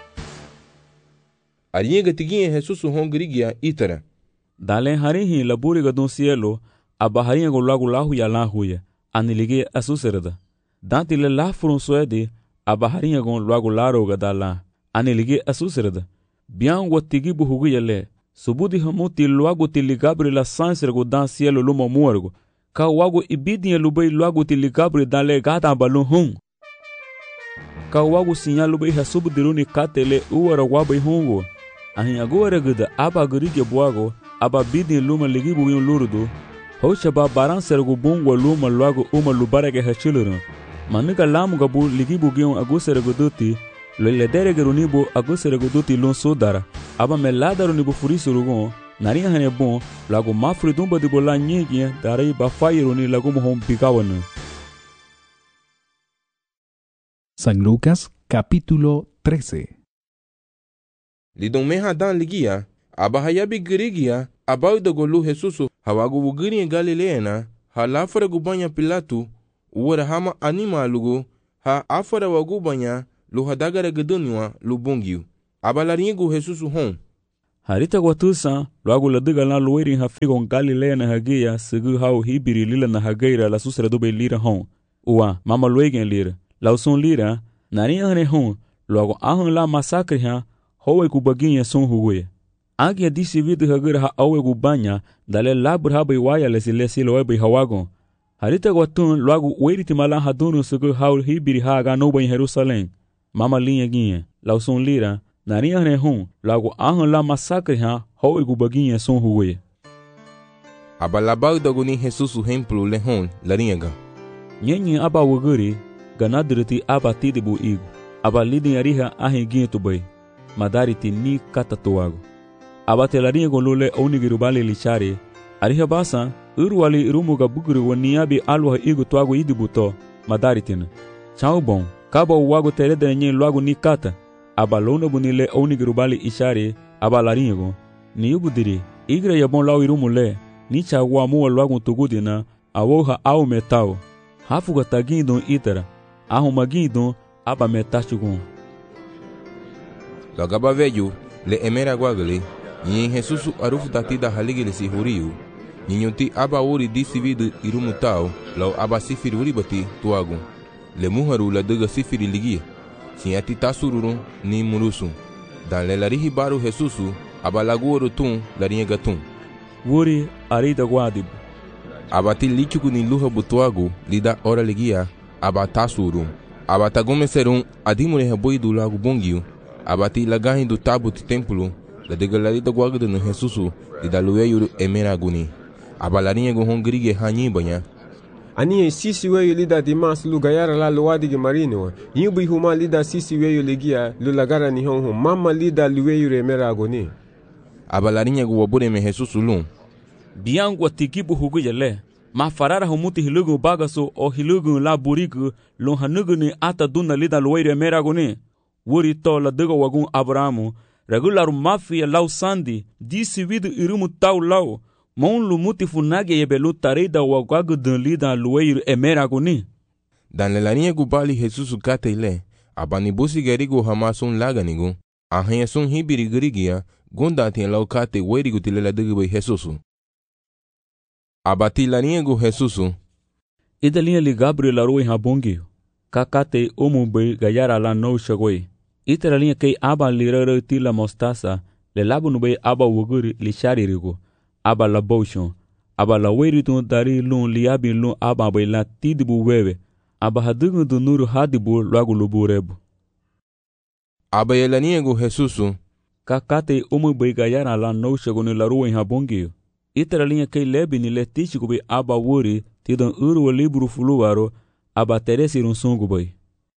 Arinha gatiguinha Jesusu hongrigia itara. Dalen harihi laburi gadun cielo, aba harinha go lagu lahu ya lahuya, anilige asuserda. Danti le lafurun suede, aba harinha go lagu laro gadala, anilige asuserda. Bian watigibu huguya le, subudi hamuti luagu tiligabri la sansere dan cielo luma muergo. Ka wago ibidinha lubai luagu tiligabri dan le gata balun hung. Ka wago sinya lubai hasubu diruni katele uwara wabai hungo. Ahin agora gada aba gurige buago, aba bidin luma ligibu yun lurudu. Hocha ba baran sergu bungwa luma luagu uma lubarege hachilurun. Manuka lamu gabu ligibu gion agusere duti, le dere gerunibu agusere duti lun sudara. Aba me ladaro nibu furisurugon. Narinha hane bon, lago mafri dumba de bola nyegien, darei ba faironi lago mohon pigawan. San Lucas, capítulo 13. Lidon meha dan ligia, aba hayabi girigia, abau de golu Jesusu, hawagu wugiri Galileena, ha lafara gubanya Pilatu uwara hama anima lugo ha afara wa gubanya lu hadagara geduniwa lu bungiu. Abalaringu Jesusu hon. Harita gwatusa luagu ladiga na luweri ha figon Galilea na hagia segu hau hibiri lila na hageira la susra dobe lira hon. Uwa mama luegen lira. Lauson lira nari ane hon luagu ahun la masakri ha howe kubaginha son hugue. Agia disi vidu hagira ha awe gubanya dale labur ha waya lesi loebe hawagon. Harita gwatun luagu weriti mala hadunu segu hau hibiri ha ga noba in Jerusalém. Mama linha ginha. Lauson lira nari ane hon luagu ahun la masakri ha howe kubaginha son hugue. Abalabau doguni Jesusu hemplu lehon laringa. Nyenye aba wuguri ganadriti aba tidibu igu. Aba lidin ariha ahin gintu bay. Madariti ni katatuago. Aba telaringa golule onigirubali lichari. Ariha basa urwali irumuga buguri waniabi alwa igu tuago idibuto madaritina. Chau bon kaba uwago terede nyen luago ni kata. Aba lona bunile onigirubali ishari aba laringo. Ni yubudiri igra yabon lau irumule. Ni chagwa muwa luago tugudina awoha au metao. Hafuga tagindon itara. Ahumagindon aba metachugun. Lagaba veju le emera guagale. Nyen Jesusu arufu tatida haligile si huriu. Ninyuti aba uri disividu irumutao lau aba sifiri uribati tuagun. Le muharu la dega sifiri ligia. Sinyati tasururun ni murusun. Dan le larihi baru Jesusu aba laguoru tun larinha gatun. Wuri arida guadibu. Abati lichuku ni luha butuagu lida ora ligia aba tasurun. Abata gomeserun adimure heboidu lagu bongiu. Abati lagahin do tabuti templo la degalarida guagda no Jesusu lida lueyu emera guni. Abalarinha go hongrige hanyi banya. Ani sisi weyu lida dimas lu gayara la luwadige marino. Yubi huma lida sisi weyu ligia lu lagara ni honho mama lida lueyu emera guni. Abalarinha go wabure me Jesusu lun. Biangu atikibu hugu yale. Ma farara humuti hilugu bagaso o hilugu la burigu lon hanugu ni ata duna lida lueyu emera guni. Wuri to la dega wagun Abrahamu regular mafia lau sandi disi vidu irumu tau lau mon lu muti funage yebelu tarida wagagu dun lida lueyu emera guni. Dan le larinha gubali Jesusu kate ile abani busi gerigu hamasun laganigu ahanya sun hibiri gerigia gunda tien lau kate werigu tilela degebe Jesusu. Abati larinha gu Jesusu ida linha li Gabriel arui habongi kakate umumbe gayara la no shagoi. Itera linha kei aba lirara tila mostasa le labu nube aba wuguri li sharirigo aba la boshon aba la weritun dari lun liabi lun aba bai la tidibu wewe aba hadugu du nuru hadibu lagu luburebu. Aba yelania gu Jesusu kakate umumbe gayara la no shagoni la ruin habongi. Itera linha kei lebi ni le tichikube aba wuri tidon urwa libru fuluwaro aba teresirun sungu bai.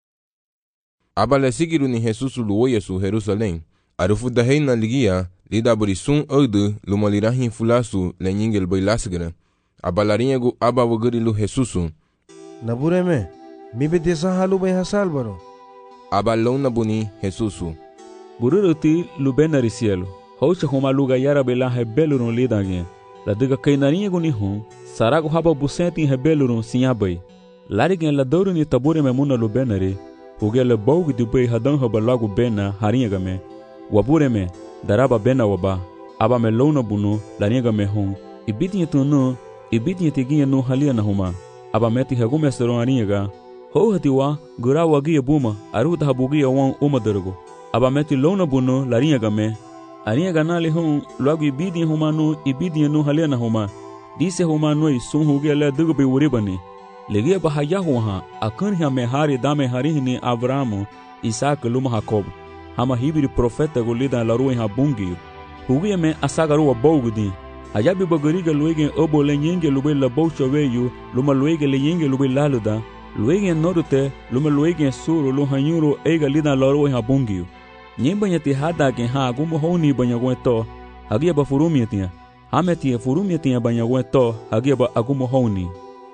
Aba le sigiru ni Jesusu luoya su Jerusalém. Arufu da heina ligia lida burisun ode lumalirahin fulasu le nyingel bai lasgara. Aba larinha gu aba wagari lu Jesusu. Nabureme, mi bedesa halu bai hasalbaro. Aba lona buni Jesusu. Bururuti lubena risielo. Houcha homa luga yara bela hebelurun lidagin. La diga kainarinha gu ni hon. Sarago haba busenti hebelurun sinyabai. Larigen la doru ni tabure memuna lubenari. Hugele baugu di bai hadan haba lagu bena harinha game. Wabure me daraba bena waba. Aba me lona bunu larinha game hon. Ibitinha tunu, ibitinha tiginha no halia na huma. Aba meti hagume seron harinha ga. Ho hatiwa gura wagia buma aruta habugia wan umadargo. Aba meti lona bunu larinha game. Harinha ganali hon lagu ibitinha huma no ibitinha no halia na huma. Dise huma no sun hugele dugu bai uribani. Legia bahaya huha akan hia mehari dame harihni Abrahamu Isaac luma Jacob hama hibiri profeta golida laruin habungi hugia me asagaru wa bogudi hajabi bagariga luege obo lenyenge lube la boucha weyu luma luege lenyenge lube laluda luege norte luma luege suru lu hanyuro ega lida laruin habungi nyemba nyati hada ke ha gumo honi banyagweto hagia ba furumiatia hameti furumiatia banyagweto hagia ba agumo honi.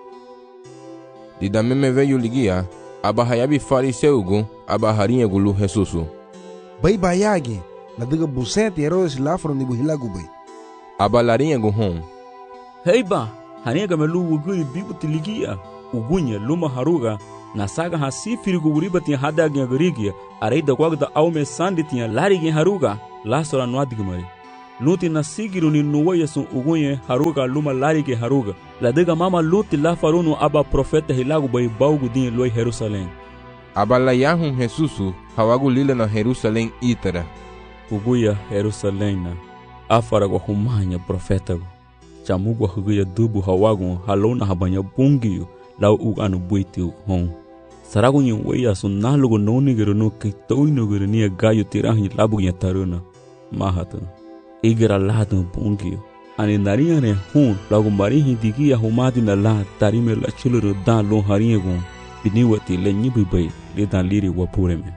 Dida meme veyu ligia aba hayabi fariseugu aba harinha gulu Jesusu. Bai bayage la diga busente Herodes lafro ni buhilagu bai. Aba larinha gu hon. Heiba haniga me lu wuguri bibu tiligia ugunya luma haruga na saga ha sifiri guburiba tin hada gya garigia areida kwagda aume sandi tin lari gya haruga la sora nwadigmari luti na sigiru ni nuwaya sun ugunye haruga luma lari gya haruga la dega mama luti la farunu aba profeta hilagu bai baugu din loi Jerusalém abala yahun Jesusu hawagu lila na Jerusalém itara uguya Jerusalém na afara gwa humanya profeta go chamugwa huguya dubu hawagu halona habanya bungiyo lau uganu buiti hon saragu nyi weya sun nalugo noni gero no kitoi no gero ni gayo tirahi labu nya taruna mahata igera ladu bungiyo ani naria ne hun lagu mari hindigi ya humadi na la tarime la chuluru dan lo harinye gon biniwati le nyibi bay le dan liri wapureme.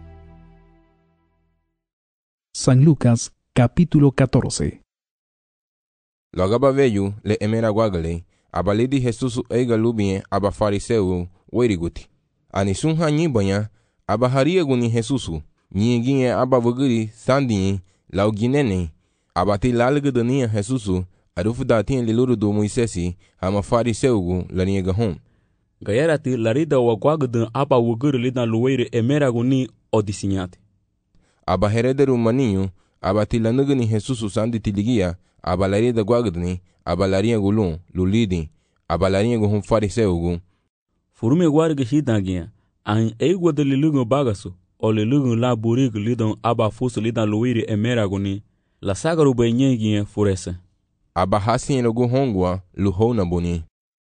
San Lucas capítulo 14. Logaba veyu le emera guagale abalidi Jesusu eiga lubien aba fariseu weriguti ani sunha nyibanya aba haria guni Jesusu nyingie aba vuguri sandin lauginene abati lalgudania Jesusu arufu datin liluru do Moisesi ama fariseu laniega hon gayarati larida wa guagudun aba wuguri lidan luweire emera guni odisinyate aba herederu maninho abati lanugani Jesusu sandi tiligia aba larida guagudni aba laria gulun lulidi aba laria gu fariseu gu furume guarga hidangia an eigwa de lilugo bagasu o lilugo la burigo lidon aba fusu lidan luiri emera guni la sagaru benyegie furese aba hasin gu hongwa luhona boni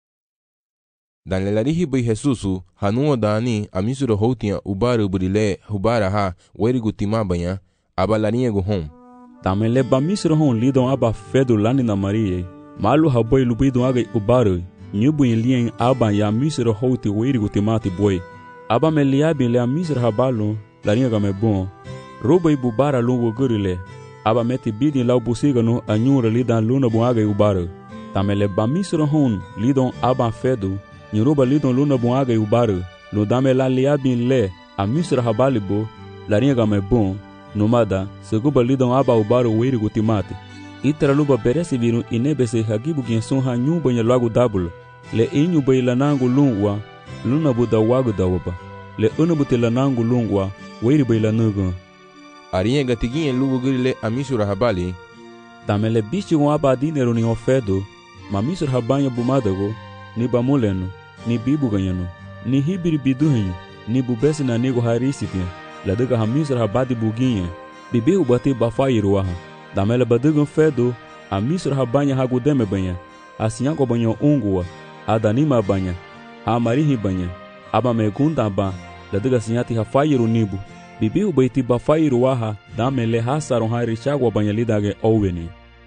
dan lelarihi bai Jesusu hanuwa dani amisuro hotia ubaru burile hubara ha werigu timabanya aba laria gu hon tamele ba misro hon lidon aba fedu lani na marie malu haboy lubidon agai ubaru nyubu lien aba ya misro hoti werigu timati boy aba meliabi le misro habalo laria ga me bon robo ibubara lungo gurile aba meti bidin lau busiga no anyura lidan luna bon agai ubaru tamele ba misro hon lidon aba fedu nyoba lidon luna bon agai ubaru lo dame la liabi le a misro habalibo laria ga me bon nomada seguba lidon aba ubaru werigu timati itara luba beresi viru inebese hagibu genson ha nyumba nya lagu dabul le inyu bai lanangu lungwa luna buda wagu dawaba le unabu te lanangu lungwa weri bai lanugu arinha gatiguinha lugu grile amisura habali tamele bichi gon aba dinero ni ofedo ma misura habanya bumadago ni bamuleno ni bibu ganyano ni hibiri biduhenyo ni bubesi na nego harisitia la daga hamisura habadi buginha bibi ubate bafairuaha damela badugun fedo a misra habanya hagudeme banya asinyango banyo ungua adanima banya a marihi banya aba megunda ba ladaga sinyati hafayiru nibu bibi ubaiti bafayiru waha damele hasaron hairichagwa banya lidage oweni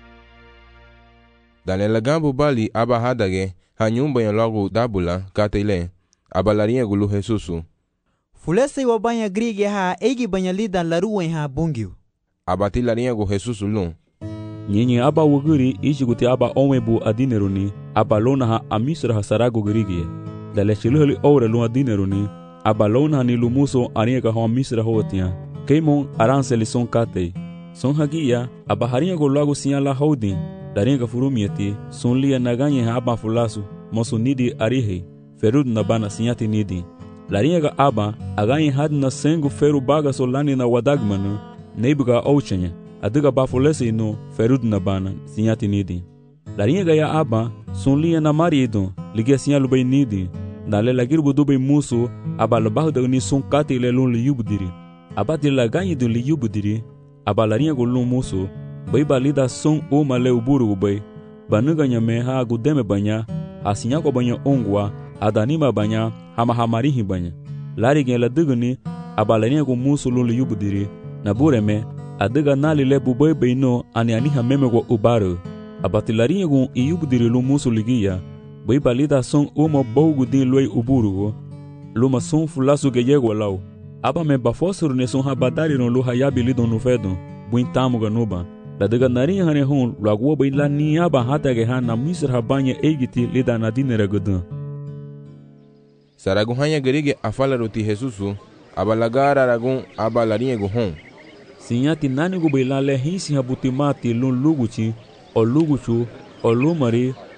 danela gambu bali aba hadage hanyumba ya logo dabula katele aba larinha gulu Jesusu fulese wa banya grige ha egi banya lidan laruwen ha bungiu abati larinha gu Jesusu lun nyinyi aba wuguri ishiguti aba omebu adineruni aba lona ha amisra hasarago grigie dale chiluhli ore lun adineruni aba lona ha ni lumuso ariega ha amisra hotia keimon aranseli son kate son hagia aba harinha go logo sinyala houdin daringa furumieti son lia naganye ha aba fulasu mosu nidi arihe ferud nabana sinyati nidi laringa aba aganye hadna sengu feru baga solani na wadagmanu neibuga ouchenya adiga bafulese no ferud na bana sinyati nidi larinha ya aba sunlia na marido ligia sinyalu bay nidi dale lagirbu dubay musu aba labahda ni sunkati le lun liyubdiri aba de laganyi de liyubdiri aba larinha go lun musu bay balida son o male uburu bay banuga nyame ha gudeme banya asinya ko banya ongwa adanima banya hama hamarihi banya larigen la duguni aba larinha go musu lun liyubdiri na bureme adiga nali le bubai beino ani aniha memego ubaru abatilarinha gun iyubdiri lu musu ligia bai balida son uma bogu din loi uburu luma son fulasu geyego lau aba me bafosuru ne son habadari no lu hayabi lidon no fedo buintamu ganuba ladiga narinha hane hun lagwo bai la ni aba hatage ha na misra habanya egiti lida na dinere godun saragu hanya gerige afala roti Jesusu abalagara ragun abalarinha gu hon sinyati nani go bailale hinsi habutimati lun luguchi o luguchu o lumari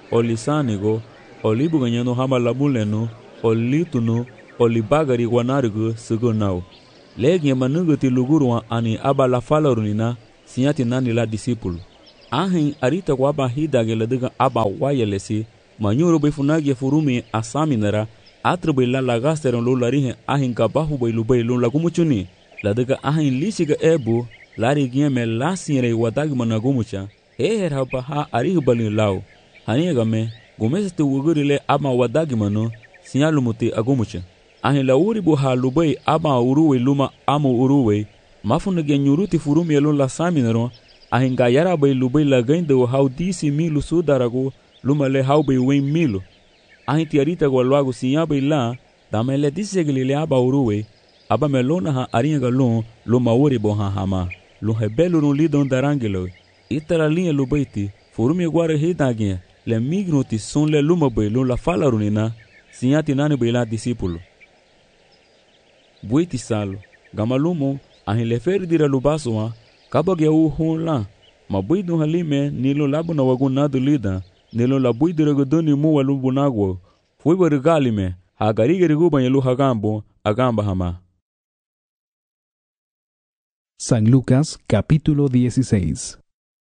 o lisanigo, o libuganyano hamalabuleno, o litunu, o libagari guanarigo sugunau. Legia manuguti luguruan ani aba la falarunina, sinyati nani la discípulo. Ahin arita kwa aba hidage ladiga aba wayelesi, manyuro befunagi furumi asaminara, atrebe la lagasteron lo larihe ahin kabahu beilubei lo lagumuchuni, ladiga ahin lisiga ebu, lari gieme la sinyere wadagi managumucha, heher haba ha arihu balin lau, hanigame, gumesete wugurile aba wadagi mano, sinyalumuti agumucha. Ahin la uribu ha lubei aba uruwe luma amo uruwe, mafunage nyuruti furumi elon la saminaro, ahin gayara bei lubei la gaindo hau disi milu sudarago, luma le hau bei wen milu. Ahin tiarita go luago sinya bei la, dame le disegli le aba uruwe, aba melona ha aringa lon, luma uribu ha hama, lo hebelu no lidon darangelo, itara linha lubeiti, furumi guare hidagia, le migruti son le luma bei lon la falarunina, sinyati nani bei la discípulo. Buiti salo, gamalumo, ahin le ferdira lubasoa, kabagya hon la, ma buidu halime nilo labu na wagunado lida, nilo la buidira godoni mu walubunagwo, fui barigalime, hagarigeriguba yelu hagambo, agamba hama. San Lucas capítulo 16.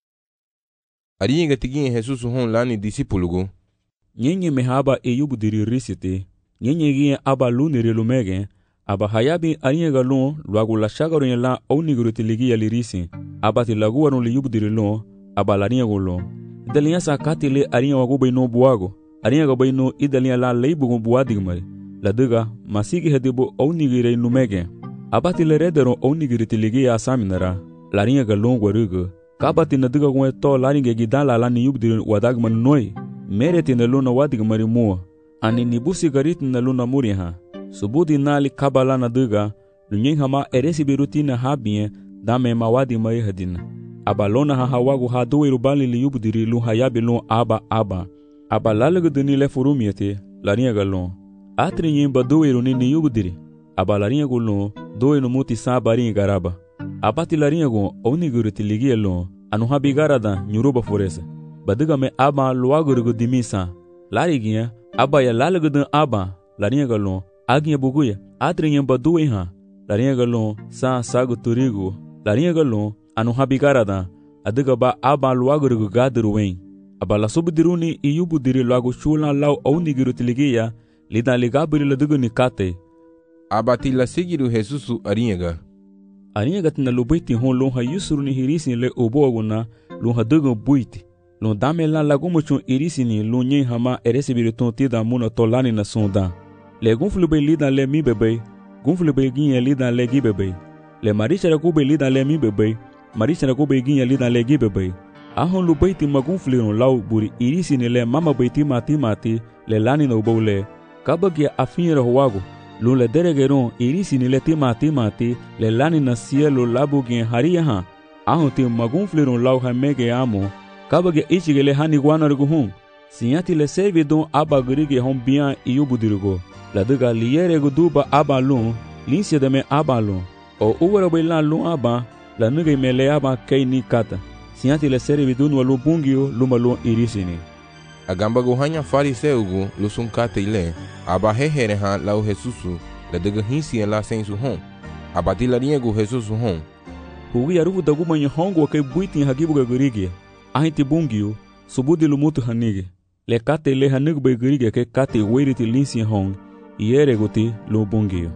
Aringa tiguin Jesús hon lani discípulo. Nyenye mehaba eyubu diri risite, nyenye gien aba luniri lumege, aba hayabi aringa lon luagu la shagaron la onigruti ligia lirisi, aba ti laguaron li yubu diri lon, aba la ringa lon. Idaliya sa katile aringa wagu no buago, aringa go no idaliya la leibu buadigmari, la diga masigi hedibo onigire numege. Abati le redero onigiriti ligia asaminara, la ringa lon guarugo, kabati na diga gwe to la ringa gidala la ni yubu diri wadagman noi, mereti na luna wadigmari mua, ani nibusi gariti na luna muriha. Subudi nali kabala na diga, lunyen hama eresi birutina habie, dame mawadi mai hadina. Abalona ha hawagu ha doe rubali li yubdiri lu hayabi lon aba. Abalalega dini le furumiete, larinha galon. Atri nyemba doe runi ni yubdiri. Abalarinha gulon, doe no muti sa barinha garaba. Abati larinha gon, oniguriti ligia lon, anu habigarada, nyuruba foresa. Badiga me aba luagurigo dimisa. Lariginha, aba ya lalega den aba, larinha galon. Aginha buguya, atrinha baduwe ha, larinha galon, sa sago turigo, larinha galon, anu habigarada, adiga ba aba luagurigo gadiruwen. Aba la subdiruni e yubu diri luago chula lau au nigiru tiligia, lida ligabiri la dugu nikate. Aba tila sigiru Jesusu arinhaga. Arinhaga tina lubaiti hon lonha yusuruni hirisini le oboaguna, lonha dugu buiti. Lon dame la lagumuchun irisini lonyen hama eresibiri tontida muna tolani na sonda. Le gunflube lida le mi bebe, gunflube ginye lida le gi bebe. Le marichara kube lida le mi bebe, marichara kube ginye lida le gi bebe. Ahon lu beiti magunfliron lau buri irisini le mama beiti mati, le lani no boule. Kabagia afinra huago, lu le deregeron irisini le timati, le lani na cielo labu gen haria ha. Ahon ti magunfliron lau hamege amo, kabagia ichige le hani guanarguhun. Sinyati le servidon abagirige hon bian iyubudirgo. La diga liere guduba abalun, linsia de me abalun. O uwara bailan lun aba, la nuga mele aba kei ni kata. Sinyati le servidun walu bungio lumalun irisini. Agamba gohanya fariseugu lusun kata ile, aba hehere ha lau Jesusu, la diga hinsi la sensu hon. Abati la rinha gu Jesusu hon. Hugi arufu daguma nye hongo ke buitin hagibu gagirige. Ahinti bungio, subudi lumutu hanige. Le kate le hanig begirige ke kate weiriti linsi hon. Iere guti lo bungio.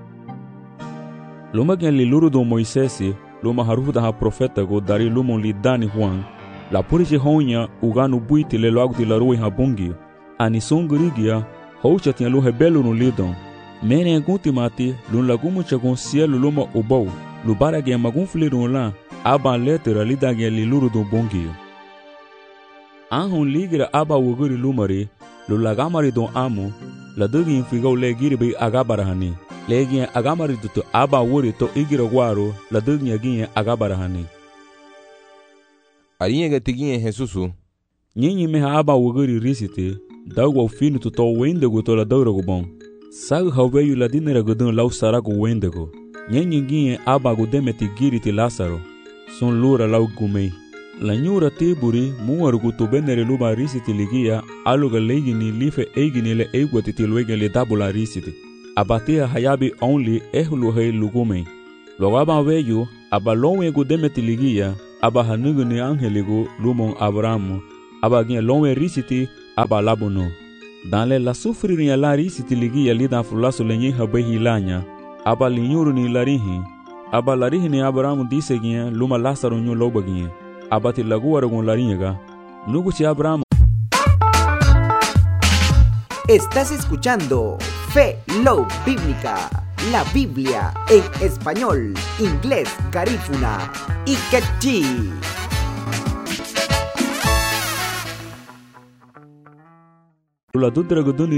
Luma gen li luru do Moisesi, luma harufu da ha profeta go dari lumon li dani Juan, la puriche honya uganu buiti le loaguti la rui ha bungio. Ani son girigia, houcha tia lu hebelu no lidon. Mene guti mati, lun lagumu chagon cielo luma ubou, lubara gen magun flirun la, aban letera lida gen li luru do bungio. Anhon ligira aba wuguri lumari, lu lagamari don amo, la dugin figau le giribi agabarahani. Le gien agamari duto aba wuri to igira guaro, la dugin gien agabarahani. Arinhaga tiguin Jesusu. Nyinyi meha aba wuguri risite, dagwa finu to wendego to la daurago bon. Sag haweyu la dinera gudun lau sarago wendego. Nyinyi gien aba gudemeti giriti Lázaro. Son lura lau gumei. La nyura tiburi muargu to benere luba risiti ligia aluga legini life egini le egwati tilwege dabula risiti. Abatia hayabi only ehluhe lugume. Logaba veyu abalonwe gu demeti ligia abahanuguni angeligu lumon Abrahamu abagin lonwe risiti abalabuno. Danle la sufriria la risiti ligia lida fulaso lenye habehilanya abalinyuru ni larihi abalarihi ni Abrahamu disegia luma Lázaro nyu lobagia. Abati laguaragun lariega nuguchi Abrahamu. Estás escuchando Fe Love Bíblica, la Biblia en español, inglés, garífuna y quechí. La